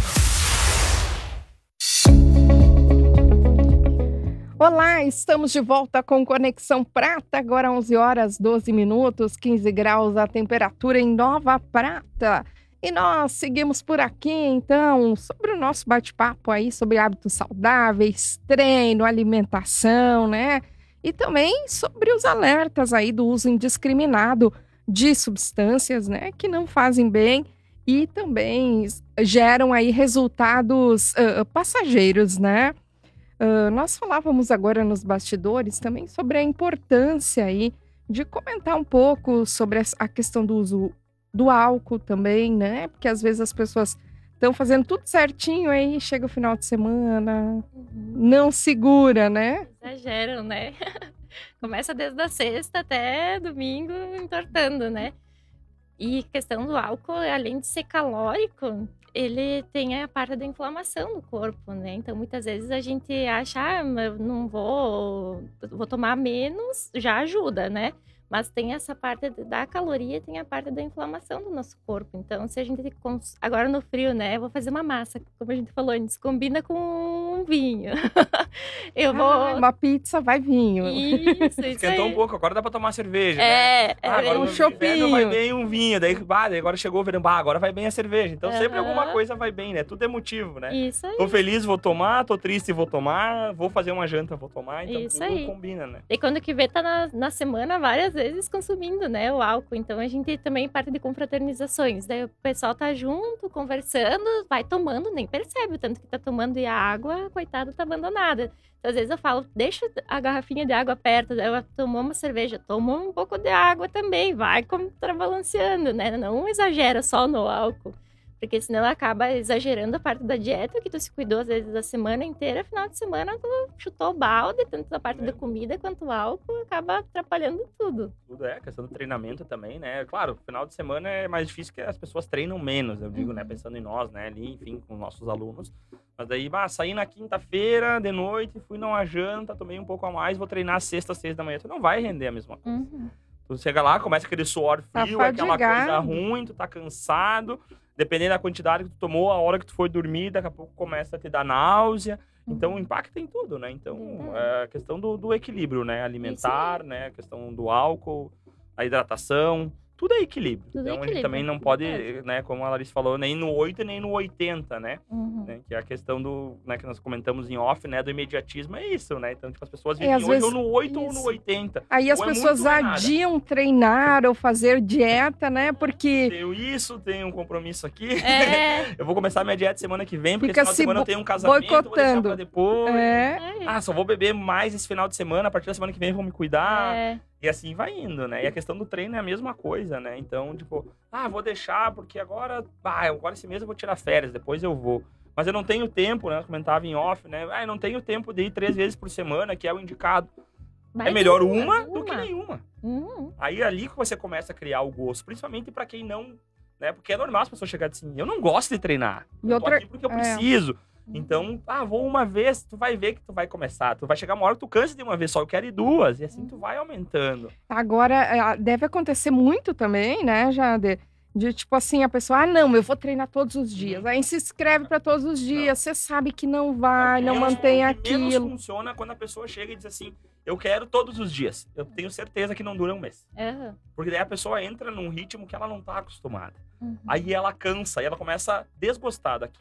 Olá, estamos de volta com Conexão Prata, agora onze horas, doze minutos, quinze graus a temperatura em Nova Prata. E nós seguimos por aqui, então, sobre o nosso bate-papo aí, sobre hábitos saudáveis, treino, alimentação, né? E também sobre os alertas aí do uso indiscriminado de substâncias, né, que não fazem bem e também geram aí resultados uh, passageiros, né? Uh, nós falávamos agora nos bastidores também sobre a importância aí de comentar um pouco sobre a questão do uso do álcool também, né? Porque às vezes as pessoas estão fazendo tudo certinho, aí chega o final de semana, uhum. não segura, né? Exageram, né? Começa desde a sexta até domingo entortando, né? E questão do álcool, além de ser calórico, ele tem a parte da inflamação no corpo, né? Então, muitas vezes a gente acha, ah, eu não vou, vou tomar menos, já ajuda, né? Mas tem essa parte da caloria, tem a parte da inflamação do nosso corpo. Então, se a gente... Agora no frio, né? Eu vou fazer uma massa, como a gente falou antes, combina com um vinho. Eu vou... Ah, uma pizza vai vinho. Isso, isso Esquentou aí. um pouco, agora dá pra tomar cerveja, É, né? é Ah, agora um no chopinho. inverno vai bem um vinho, daí, bah, daí agora chegou o verão, bah, agora vai bem a cerveja. Então, sempre Aham. alguma coisa vai bem, né? Tudo é motivo, né? Isso aí. Tô feliz, vou tomar, tô triste, vou tomar, vou fazer uma janta, vou tomar, então Isso tudo aí. combina, né? E quando que vê, tá na, na semana várias vezes consumindo, né, o álcool. Então, a gente também parte de confraternizações. Daí o pessoal tá junto, conversando, vai tomando, nem percebe o tanto que tá tomando. E a água, coitada, tá abandonada. Então, às vezes eu falo, deixa a garrafinha de água perto. Daí eu tomou uma cerveja, toma um pouco de água também. Vai contrabalanceando, né? Não exagera só no álcool. Porque senão acaba exagerando a parte da dieta, que tu se cuidou às vezes a semana inteira, final de semana tu chutou o balde, tanto da parte É. da comida quanto o álcool, acaba atrapalhando tudo. Tudo é, questão do treinamento também, né? Claro, final de semana é mais difícil que as pessoas treinam menos, eu digo, né? Pensando em nós, né? Ali, enfim, com nossos alunos. Mas daí, bah, saí na quinta-feira, de noite, fui numa janta, tomei um pouco a mais, vou treinar sexta, seis da manhã. Tu não vai render a mesma coisa. Uhum. Tu chega lá, começa aquele suor Tá frio, aquela coisa fadigado. ruim, tu tá cansado. Dependendo da quantidade que tu tomou, a hora que tu foi dormir, daqui a pouco começa a te dar náusea. Então, impacta em tudo, né? Então, é a questão do, do equilíbrio, né? Alimentar, né? A questão do álcool, a hidratação. Tudo é equilíbrio. Tudo é então, a gente equilíbrio, também não é pode, verdade. né? Como a Larissa falou, nem no oito nem no oitenta, né? Uhum. né? Que é a questão do, né? Que nós comentamos em off, né? Do imediatismo, é isso, né? Então, tipo, as pessoas É, vivem às hoje vezes- ou no oito ou no isso. oitenta. Aí as Ou é pessoas muito ou é nada. adiam treinar ou fazer dieta, né? Porque Tenho isso, tenho um compromisso aqui. É. Eu vou começar minha dieta semana que vem, porque Fica final de se semana eu bo- tenho um casamento, vou deixar boicotando. pra depois. é, Ah, só vou beber mais esse final de semana, a partir da semana que vem vou me cuidar. É. E assim vai indo, né? E a questão do treino é a mesma coisa, né? Então, tipo, ah, vou deixar porque agora, ah, agora esse mês eu vou tirar férias, depois eu vou. Mas eu não tenho tempo, né? Eu comentava em off, né? Ah, eu não tenho tempo de ir três vezes por semana, que é o indicado. Mais é melhor uma, uma, do uma. que nenhuma. Uhum. Aí é ali que você começa a criar o gosto, principalmente pra quem não, né? Porque é normal as pessoas chegarem assim, eu não gosto de treinar. E eu outra- tô aqui porque eu é. preciso. Então, ah, vou uma vez, tu vai ver que tu vai começar. Tu vai chegar uma hora que tu cansa de uma vez só, eu quero ir duas. E assim tu vai aumentando. agora é, deve acontecer muito também, né, Jade? De tipo assim, a pessoa, ah, não, eu vou treinar todos os dias. Aí se inscreve para todos os dias, você sabe que não vai, não Menos- mantém o que menos aquilo. funciona quando a pessoa chega e diz assim, eu quero todos os dias. Eu tenho certeza que não dura um mês. Uhum. Porque daí a pessoa entra num ritmo que ela não tá acostumada. Uhum. Aí ela cansa, e ela começa a desgostar daquilo.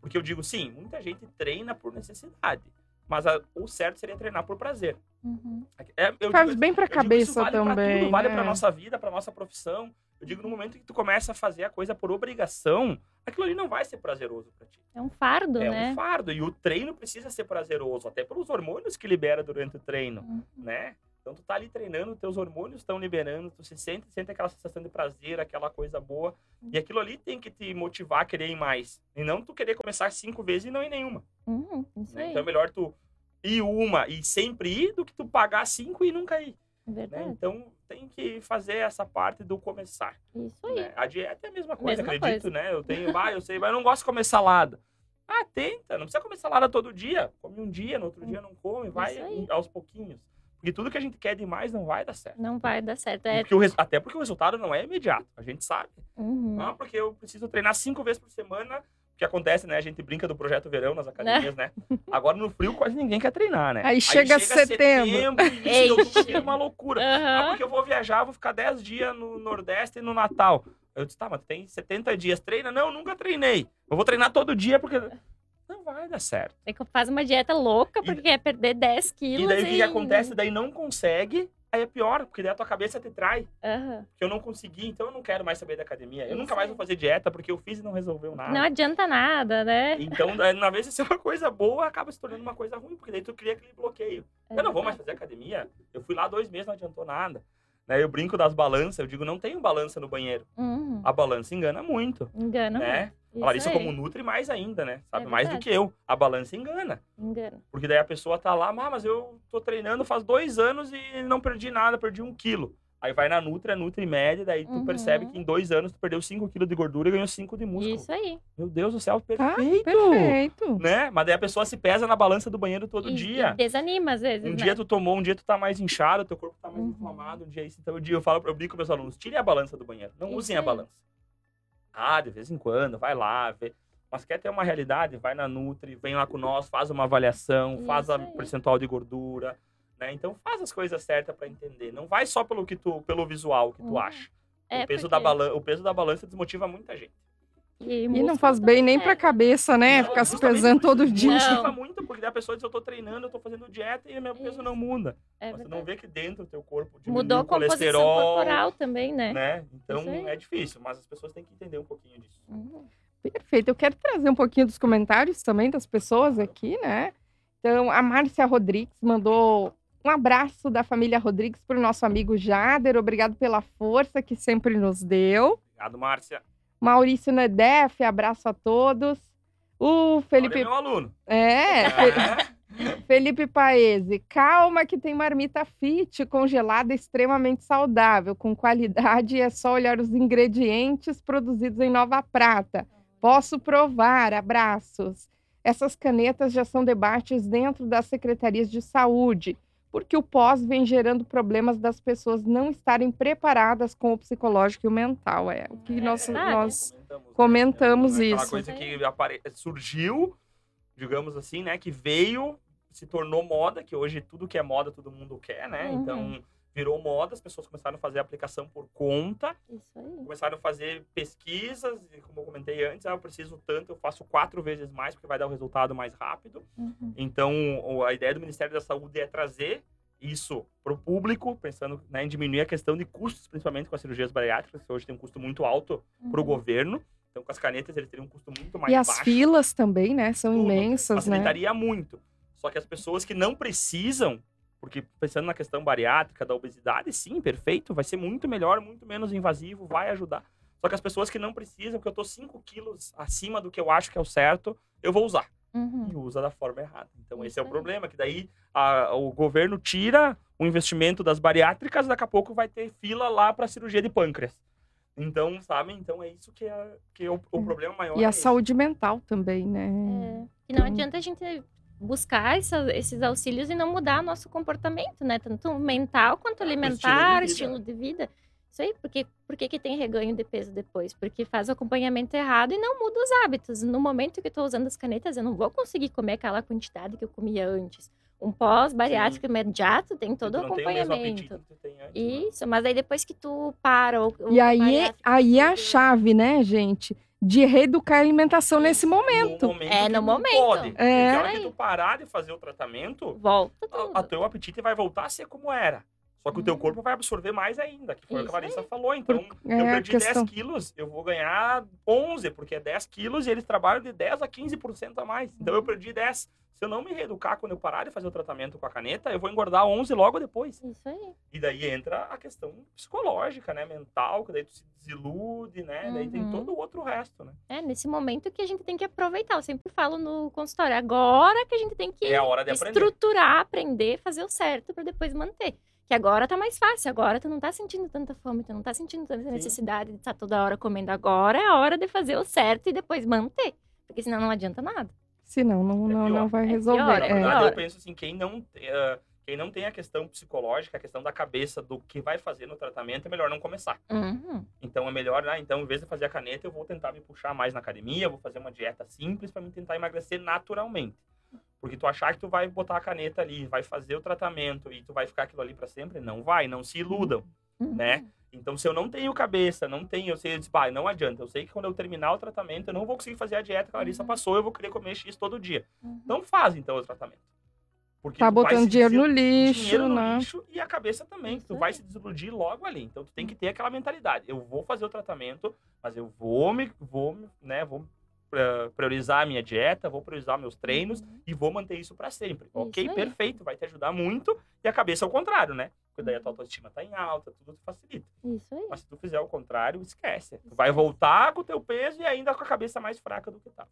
Porque eu digo, sim, muita gente treina por necessidade. Mas a, o certo seria treinar por prazer. Uhum. É, eu Faz digo, bem pra eu digo, cabeça isso vale também, pra tudo, vale né? pra nossa vida, pra nossa profissão. Eu digo, no momento que tu começa a fazer a coisa por obrigação, aquilo ali não vai ser prazeroso pra ti. É um fardo, É né? um fardo. E o treino precisa ser prazeroso, até pelos hormônios que libera durante o treino, Uhum. né? Então tu tá ali treinando, teus hormônios estão liberando, tu se sente, sente aquela sensação de prazer, aquela coisa boa. E aquilo ali tem que te motivar a querer ir mais. E não tu querer começar cinco vezes e não ir nenhuma. Uhum, isso Né? aí. Então é melhor tu ir uma e sempre ir do que tu pagar cinco e nunca ir. É Né? verdade. Então tem que fazer essa parte do começar. Isso aí. Né? A dieta é a mesma coisa, Mesma acredito, coisa. né? Eu tenho, ah, eu sei, mas eu não gosto de comer salada. Ah, tenta, não precisa comer salada todo dia. Come um dia, no outro dia não come, vai Isso aí. aos pouquinhos. Porque tudo que a gente quer demais não vai dar certo. Não vai dar certo. É... Porque o res- Até porque o resultado não é imediato, a gente sabe. Uhum. Não, porque eu preciso treinar cinco vezes por semana. O que acontece, né? A gente brinca do projeto verão nas academias, né? Agora no frio quase ninguém quer treinar, né? Aí chega setembro. início de Ei. outubro, vira uma loucura. Ah, Aham. porque eu vou viajar, vou ficar dez dias no Nordeste e no Natal. Eu disse, tá, mas tu tem setenta dias, treina? Não, nunca treinei. Eu vou treinar todo dia porque... Não vai dar certo. É que faz uma dieta louca porque quer perder dez quilos. E daí o que, que acontece? Daí não consegue, aí é pior, porque daí a tua cabeça te trai. Aham. Que eu não consegui, então eu não quero mais saber da academia. Eu Isso nunca mais aí. vou fazer dieta porque eu fiz e não resolveu nada. Não adianta nada, né? Então, daí, na vez de ser uma coisa boa, acaba se tornando uma coisa ruim, porque daí tu cria aquele bloqueio. É Eu não vou mais verdade. fazer academia. Eu fui lá dois meses, não adiantou nada. Né? Eu brinco das balanças, eu digo, não tenho balança no banheiro. Uhum. A balança engana muito, Engana. né? muito. Isso Larissa, aí. como nutre, mais ainda, né? Sabe, É mais do verdade. que eu. A balança engana. Engana. Porque daí a pessoa tá lá, ah, mas eu tô treinando faz dois anos e não perdi nada, perdi um quilo. Aí vai na Nutri, a Nutri mede, daí tu Uhum. percebe que em dois anos tu perdeu cinco quilos de gordura e ganhou cinco de músculo. Isso aí. Meu Deus do céu, Tá perfeito! perfeito. Né? Mas daí a pessoa se pesa na balança do banheiro todo E- dia. E desanima às vezes, Um né? dia tu tomou, um dia tu tá mais inchado, teu corpo tá mais Uhum. inflamado, um dia isso. Então, um dia eu falo, eu brinco com meus alunos, tirem a balança do banheiro, não Isso usem a aí. balança. Ah, de vez em quando, vai lá, vê. Mas quer ter uma realidade, vai na Nutri, vem lá com nós, faz uma avaliação, faz Isso a aí. percentual de gordura, né? Então faz as coisas certas pra entender. Não vai só pelo que tu, pelo visual que tu Uhum. acha. É o, peso porque- da balan- o peso da balança desmotiva muita gente. E, E não músculo faz bem nem também pra é. cabeça, né? Não, Ficar se justamente pesando por isso, todo dia. Desmotiva Não. muito, porque daí a pessoa diz, eu tô treinando, eu tô fazendo dieta e meu peso Isso. não muda. É Mas tu verdade. não vê que dentro do teu corpo diminui Mudou a o composição colesterol, corporal também, né? né? Então Isso aí. é difícil, mas as pessoas têm que entender um pouquinho disso. Uhum. Perfeito. Eu quero trazer um pouquinho dos comentários também das pessoas aqui, né? Então, a Márcia Rodrigues mandou um abraço da família Rodrigues para o nosso amigo Jader. Obrigado pela força que sempre nos deu. Obrigado, Márcia. Maurício Nedef, abraço a todos. O Felipe Felipe... é meu aluno. É, É. Felipe Paese, calma que tem marmita fit congelada extremamente saudável, com qualidade, é só olhar os ingredientes produzidos em Nova Prata. Posso provar, abraços. Essas canetas já são debates dentro das secretarias de saúde, porque o pós vem gerando problemas das pessoas não estarem preparadas com o psicológico e o mental. É o que É nós, verdade. nós Comentamos, comentamos né? Aquela isso. coisa que apare... surgiu, digamos assim, né? Que veio, se tornou moda, que hoje tudo que é moda todo mundo quer, né? Uhum. Então virou moda, as pessoas começaram a fazer a aplicação por conta, Isso aí. começaram a fazer pesquisas, e como eu comentei antes, ah, eu preciso tanto, eu faço quatro vezes mais, porque vai dar o resultado mais rápido. Uhum. Então, o- a ideia do Ministério da Saúde é trazer isso para o público, pensando, né, em diminuir a questão de custos, principalmente com as cirurgias bariátricas, que hoje tem um custo muito alto para o Uhum. governo. Então, com as canetas, eles teriam um custo muito mais E as baixo. filas também, né? São Tudo. imensas, né? Facilitaria muito. Só que as pessoas que não precisam, porque pensando na questão bariátrica, da obesidade, sim, perfeito, vai ser muito melhor, muito menos invasivo, vai ajudar. Só que as pessoas que não precisam, que eu tô cinco quilos acima do que eu acho que é o certo, eu vou usar. Uhum. E usa da forma errada. Então esse Isso é o aí. problema, que daí a- o governo tira o investimento das bariátricas, daqui a pouco vai ter fila lá para cirurgia de pâncreas. Então, sabe? Então é isso que é, que é o, o problema maior. E é a esse. saúde mental também, né? É. E não adianta a gente buscar essa- esses auxílios e não mudar nosso comportamento, né? Tanto mental quanto É, o alimentar, estilo estilo de de vida. vida. Isso aí, porque, por que que tem reganho de peso depois? Porque faz o acompanhamento errado e não muda os hábitos. No momento que eu tô usando as canetas, eu não vou conseguir comer aquela quantidade que eu comia antes. Um pós-bariátrico imediato tem todo o Tu não tem o mesmo apetite acompanhamento. que tu tem antes, né? Isso, mas aí depois que tu para... O, o E aí, bariátrico aí é a tudo- chave, né, gente? de reeducar a alimentação nesse momento. No momento É, que no tu momento. Pode. É. Porque a hora que tu parar de fazer o tratamento, Volta tudo. a, a teu apetite vai voltar a ser como era. Só que o teu corpo vai absorver mais ainda, que foi o que a Isso Larissa aí. falou. Então, É, eu a perdi questão- dez quilos, eu vou ganhar onze, porque é dez quilos e eles trabalham de dez a quinze por cento a mais. Então, eu perdi dez. Se eu não me reeducar quando eu parar de fazer o tratamento com a caneta, eu vou engordar onze logo depois. Isso aí. E daí entra a questão psicológica, né? Mental, que daí tu se desilude, né? Daí tem Uhum. todo o outro resto, né? É nesse momento que a gente tem que aproveitar. Eu sempre falo no consultório, agora que a gente tem que É a hora de aprender. estruturar, aprender, fazer o certo para depois manter. Que agora tá mais fácil, agora tu não tá sentindo tanta fome, tu não tá sentindo tanta Sim. necessidade de estar toda hora comendo. Agora é a hora de fazer o certo e depois manter. Porque senão não adianta nada. Senão não, É não, pior. não vai É resolver. pior, Na é. verdade, pior. eu penso assim, quem não, eh, quem não tem a questão psicológica, a questão da cabeça do que vai fazer no tratamento, é melhor não começar. Uhum. Então é melhor, né? Então, em vez de fazer a caneta, eu vou tentar me puxar mais na academia, vou fazer uma dieta simples para me tentar emagrecer naturalmente. Porque tu achar que tu vai botar a caneta ali, vai fazer o tratamento e tu vai ficar aquilo ali para sempre, não vai, não se iludam, Uhum. né? Então, se eu não tenho cabeça, não tenho, eu sei, eu disse, pai, não adianta. Eu sei que quando eu terminar o tratamento, eu não vou conseguir fazer a dieta que a Larissa Uhum. passou, eu vou querer comer X todo dia. Uhum. Não faz, então, o tratamento. Porque Tá tu vai botando se dinheiro no desilu- lixo, dinheiro no né? lixo e a cabeça também. Isso Tu aí. vai se desiludir logo ali. Então, tu tem que ter aquela mentalidade. Eu vou fazer o tratamento, mas eu vou me, vou, me, né, vou eh, priorizar a minha dieta, vou priorizar meus treinos Uhum. e vou manter isso pra sempre. Ok, aí. perfeito, vai te ajudar muito. E a cabeça é o contrário, né? Porque daí a tua autoestima tá em alta, tudo te facilita. Isso aí. Mas se tu fizer o contrário, esquece. Tu vai voltar com o teu peso e ainda com a cabeça mais fraca do que tá.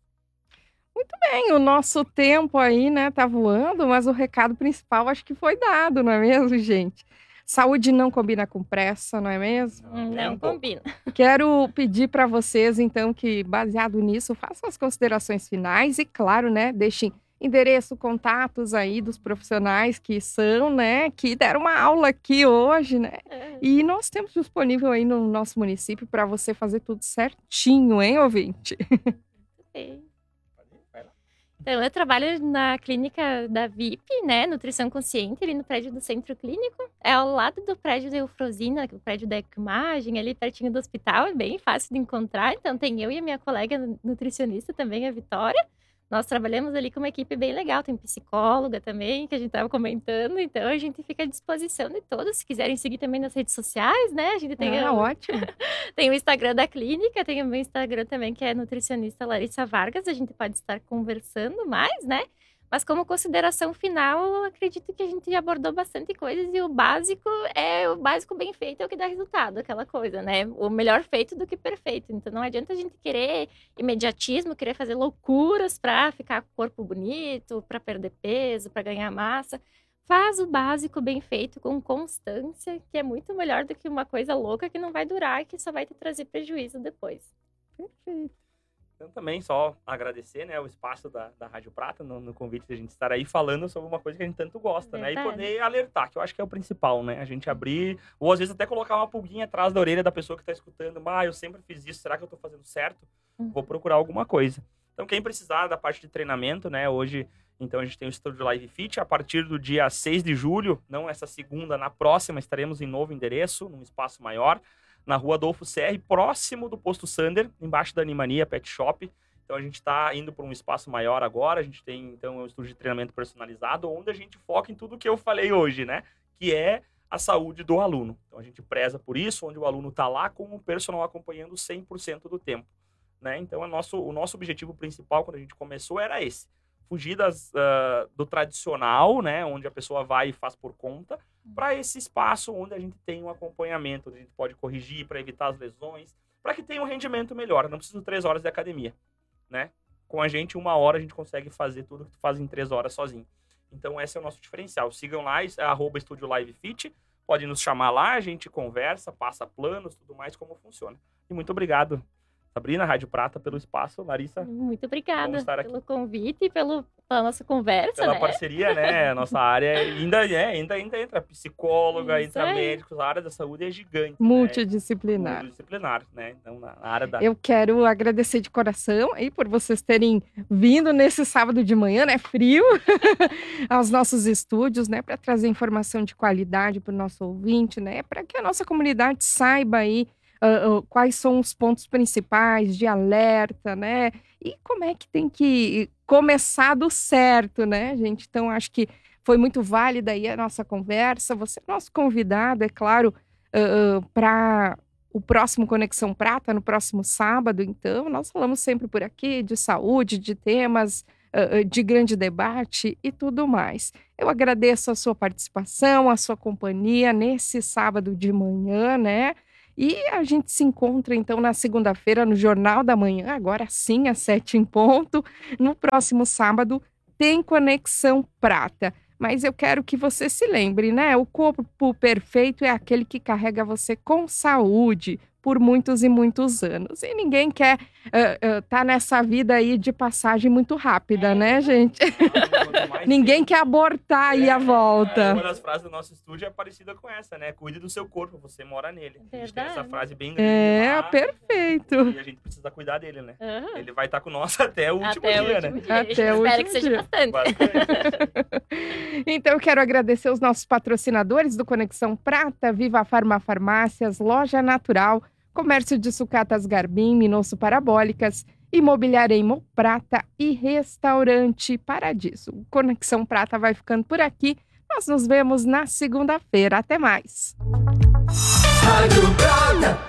Bem, o nosso tempo aí, né, tá voando, mas o recado principal acho que foi dado, não é mesmo, gente? Saúde não combina com pressa, não é mesmo? Hum, nem Não um pouco. combina. Quero pedir para vocês, então, que baseado nisso, façam as considerações finais e, claro, né, deixem endereço, contatos aí dos profissionais que são, né, que deram uma aula aqui hoje, né? É, E nós temos disponível aí no nosso município para você fazer tudo certinho, hein, ouvinte? sei. Vai lá. Então, eu trabalho na clínica da V I P, né? Nutrição Consciente, ali no prédio do Centro Clínico. É ao lado do prédio da Eufrosina, o prédio da Ecumagem, ali pertinho do hospital. É bem fácil de encontrar. Então, tem eu e a minha colega nutricionista também, a Vitória. Nós trabalhamos ali com uma equipe bem legal. Tem psicóloga também, que a gente estava comentando. Então, a gente fica à disposição de todos. Se quiserem seguir também nas redes sociais, né? A gente tem Ah, o- ótimo. tem o Instagram da clínica, tem o meu Instagram também, que é nutricionista Larissa Vargas. A gente pode estar conversando mais, né? Mas como consideração final, eu acredito que a gente já abordou bastante coisas e o básico é o básico bem feito é o que dá resultado, aquela coisa, né? O melhor feito do que perfeito. Então não adianta a gente querer imediatismo, querer fazer loucuras para ficar com o corpo bonito, para perder peso, para ganhar massa. Faz o básico bem feito, com constância, que é muito melhor do que uma coisa louca que não vai durar e que só vai te trazer prejuízo depois. Perfeito. Então, também só agradecer, né, o espaço da, da Rádio Prata, no, no convite de a gente estar aí falando sobre uma coisa que a gente tanto gosta, né? E Verdade. poder alertar, que eu acho que é o principal, né? A gente abrir, ou às vezes até colocar uma pulguinha atrás da orelha da pessoa que está escutando. Ah, eu sempre fiz isso, será que eu estou fazendo certo? Uhum. Vou procurar alguma coisa. Então, quem precisar da parte de treinamento, né, hoje, então a gente tem o Estúdio Live Fit, a partir do dia seis de julho, não essa segunda, na próxima, estaremos em novo endereço, num espaço maior, na rua Adolfo Serri, próximo do Posto Sander, embaixo da Animania Pet Shop. Então a gente está indo para um espaço maior agora, a gente tem então um estúdio de treinamento personalizado, onde a gente foca em tudo que eu falei hoje, né? Que é a saúde do aluno. Então a gente preza por isso, onde o aluno está lá com o personal acompanhando cem por cento do tempo, né? Então é nosso, o nosso objetivo principal quando a gente começou era esse. Fugir das, uh, do tradicional, né? Onde a pessoa vai e faz por conta, para esse espaço onde a gente tem um acompanhamento, onde a gente pode corrigir para evitar as lesões, para que tenha um rendimento melhor. Não precisa de três horas de academia, né? Com a gente, uma hora a gente consegue fazer tudo que tu faz em três horas sozinho. Então, esse é o nosso diferencial. Sigam lá, é arroba Estúdio Live Fit. Pode nos chamar lá, a gente conversa, passa planos, tudo mais, como funciona. E muito obrigado, Sabrina, Rádio Prata, pelo espaço. Larissa, Muito obrigada Vamos estar aqui. pelo convite e pelo, pela nossa conversa, pela né? parceria, né? A nossa área ainda, é, ainda, ainda entra psicóloga, Isso entra aí. médicos, a área da saúde é gigante. Multidisciplinar. Né? Multidisciplinar, né? Então, na área da... Eu quero agradecer de coração aí por vocês terem vindo nesse sábado de manhã, né, frio, aos nossos estúdios, né, para trazer informação de qualidade para o nosso ouvinte, né, para que a nossa comunidade saiba aí uh, uh, quais são os pontos principais de alerta, né? E como é que tem que começar do certo, né, gente? Então, acho que foi muito válida aí a nossa conversa. Você é nosso convidado, é claro, uh, uh, para o próximo Conexão Prata, no próximo sábado. Então, nós falamos sempre por aqui de saúde, de temas uh, de grande debate e tudo mais. Eu agradeço a sua participação, a sua companhia nesse sábado de manhã, né? E a gente se encontra, então, na segunda-feira, no Jornal da Manhã, agora sim, às sete em ponto. No próximo sábado, tem Conexão Prata. Mas eu quero que você se lembre, né? O corpo perfeito é aquele que carrega você com saúde por muitos e muitos anos. E ninguém quer uh, uh, tá nessa vida aí de passagem muito rápida, é. né, gente? Ninguém quer abortar aí é, a volta. É, uma das frases do nosso estúdio é parecida com essa, né? Cuide do seu corpo, você mora nele. A gente tem essa frase bem grande. É, lá, perfeito. E a gente precisa cuidar dele, né? Uhum. Ele vai estar com nós até o último até dia, o último né? Dia. Até o último dia. que seja bastante. bastante. Então, eu quero agradecer os nossos patrocinadores do Conexão Prata, Viva Farma Farmácias, Loja Natural, Comércio de Sucatas Garbim, Minosso Parabólicas, Imobiliária Imo Prata e Restaurante Paradiso. O Conexão Prata vai ficando por aqui. Nós nos vemos na segunda-feira. Até mais. Rádio Prata.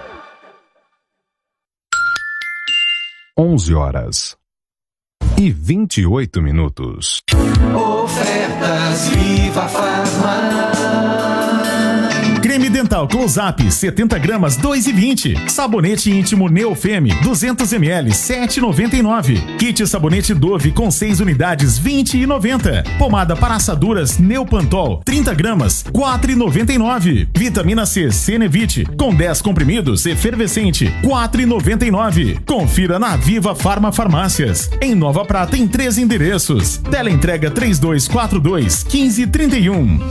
onze horas e vinte e oito minutos. Ofertas Viva Farma. Creme dental Close-Up, setenta gramas, dois e vinte. Sabonete íntimo Neofeme, duzentos mililitros, sete e noventa e nove. Kit sabonete Dove com seis unidades, vinte e noventa. Pomada para assaduras Neopantol, trinta gramas, quatro e noventa e nove. Vitamina C Cenevite, com dez comprimidos, efervescente, quatro e noventa e nove. Confira na Viva Farma Farmácias. Em Nova Prata, em três endereços. Teleentrega três dois quatro dois, um cinco três um.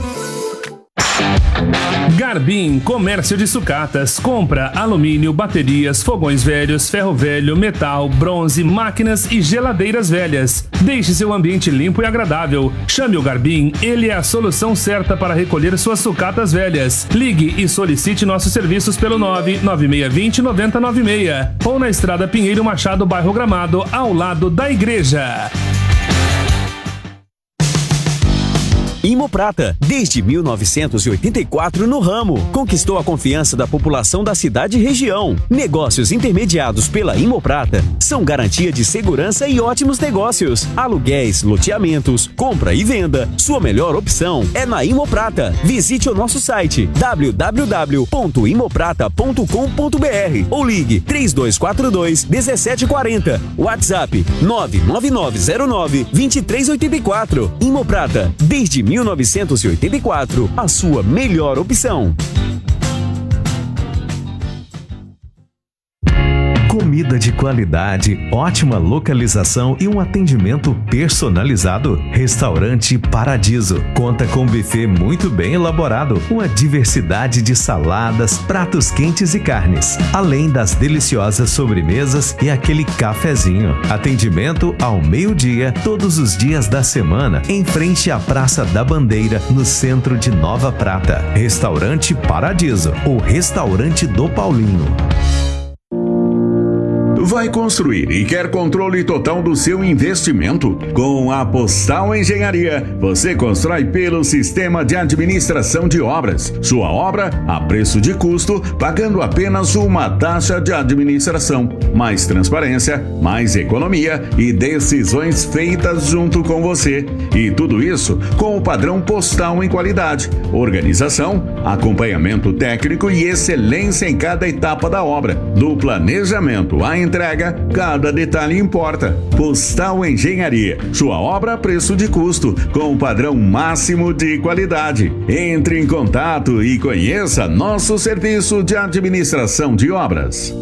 Garbim Comércio de Sucatas. Compra alumínio, baterias, fogões velhos, ferro velho, metal, bronze, máquinas e geladeiras velhas. Deixe seu ambiente limpo e agradável. Chame o Garbim, ele é a solução certa para recolher suas sucatas velhas. Ligue e solicite nossos serviços pelo nove nove seis dois zero nove zero nove seis ou na Estrada Pinheiro Machado, bairro Gramado, ao lado da igreja. Imoprata, desde mil novecentos e oitenta e quatro no ramo, conquistou a confiança da população da cidade e região. Negócios intermediados pela Imoprata são garantia de segurança e ótimos negócios. Aluguéis, loteamentos, compra e venda. Sua melhor opção é na Imoprata. Visite o nosso site w w w ponto imoprata ponto com ponto b r ou ligue três dois quatro dois, um sete quatro zero. WhatsApp nove nove nove zero nove, dois três oito quatro. Imoprata, desde mil novecentos e oitenta e quatro, a sua melhor opção. Comida de qualidade, ótima localização e um atendimento personalizado. Restaurante Paradiso. Conta com um buffet muito bem elaborado, uma diversidade de saladas, pratos quentes e carnes, além das deliciosas sobremesas e aquele cafezinho. Atendimento ao meio-dia, todos os dias da semana, em frente à Praça da Bandeira, no centro de Nova Prata. Restaurante Paradiso, o restaurante do Paulinho. Vai construir e quer controle total do seu investimento? Com a Postal Engenharia, você constrói pelo sistema de administração de obras. Sua obra a preço de custo, pagando apenas uma taxa de administração. Mais transparência, mais economia e decisões feitas junto com você. E tudo isso com o padrão postal em qualidade, organização, acompanhamento técnico e excelência em cada etapa da obra. Do planejamento à entrega, cada detalhe importa. Postal Engenharia, sua obra a preço de custo, com o padrão máximo de qualidade. Entre em contato e conheça nosso serviço de administração de obras.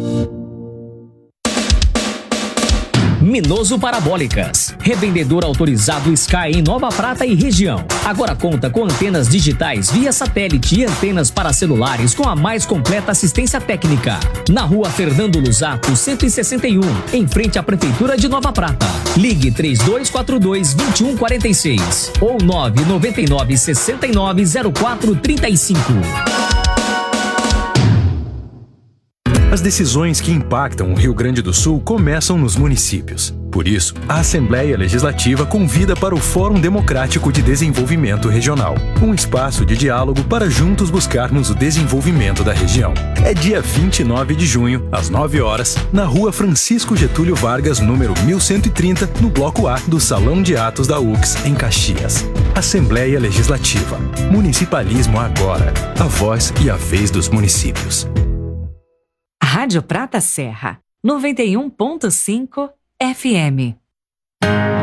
Minoso Parabólicas, revendedor autorizado Sky em Nova Prata e região. Agora conta com antenas digitais via satélite e antenas para celulares com a mais completa assistência técnica. Na rua Fernando Luzato, cento e sessenta e um, em frente à Prefeitura de Nova Prata. Ligue três dois quatro dois, dois um quatro seis ou nove nove nove, seis nove, zero quatro três cinco. As decisões que impactam o Rio Grande do Sul começam nos municípios. Por isso, a Assembleia Legislativa convida para o Fórum Democrático de Desenvolvimento Regional, um espaço de diálogo para juntos buscarmos o desenvolvimento da região. É dia vinte e nove de junho, às nove horas, na Rua Francisco Getúlio Vargas, número mil cento e trinta, no Bloco A do Salão de Atos da U X, em Caxias. Assembleia Legislativa. Municipalismo agora. A voz e a vez dos municípios. Rádio Prata Serra, noventa e um ponto cinco F M.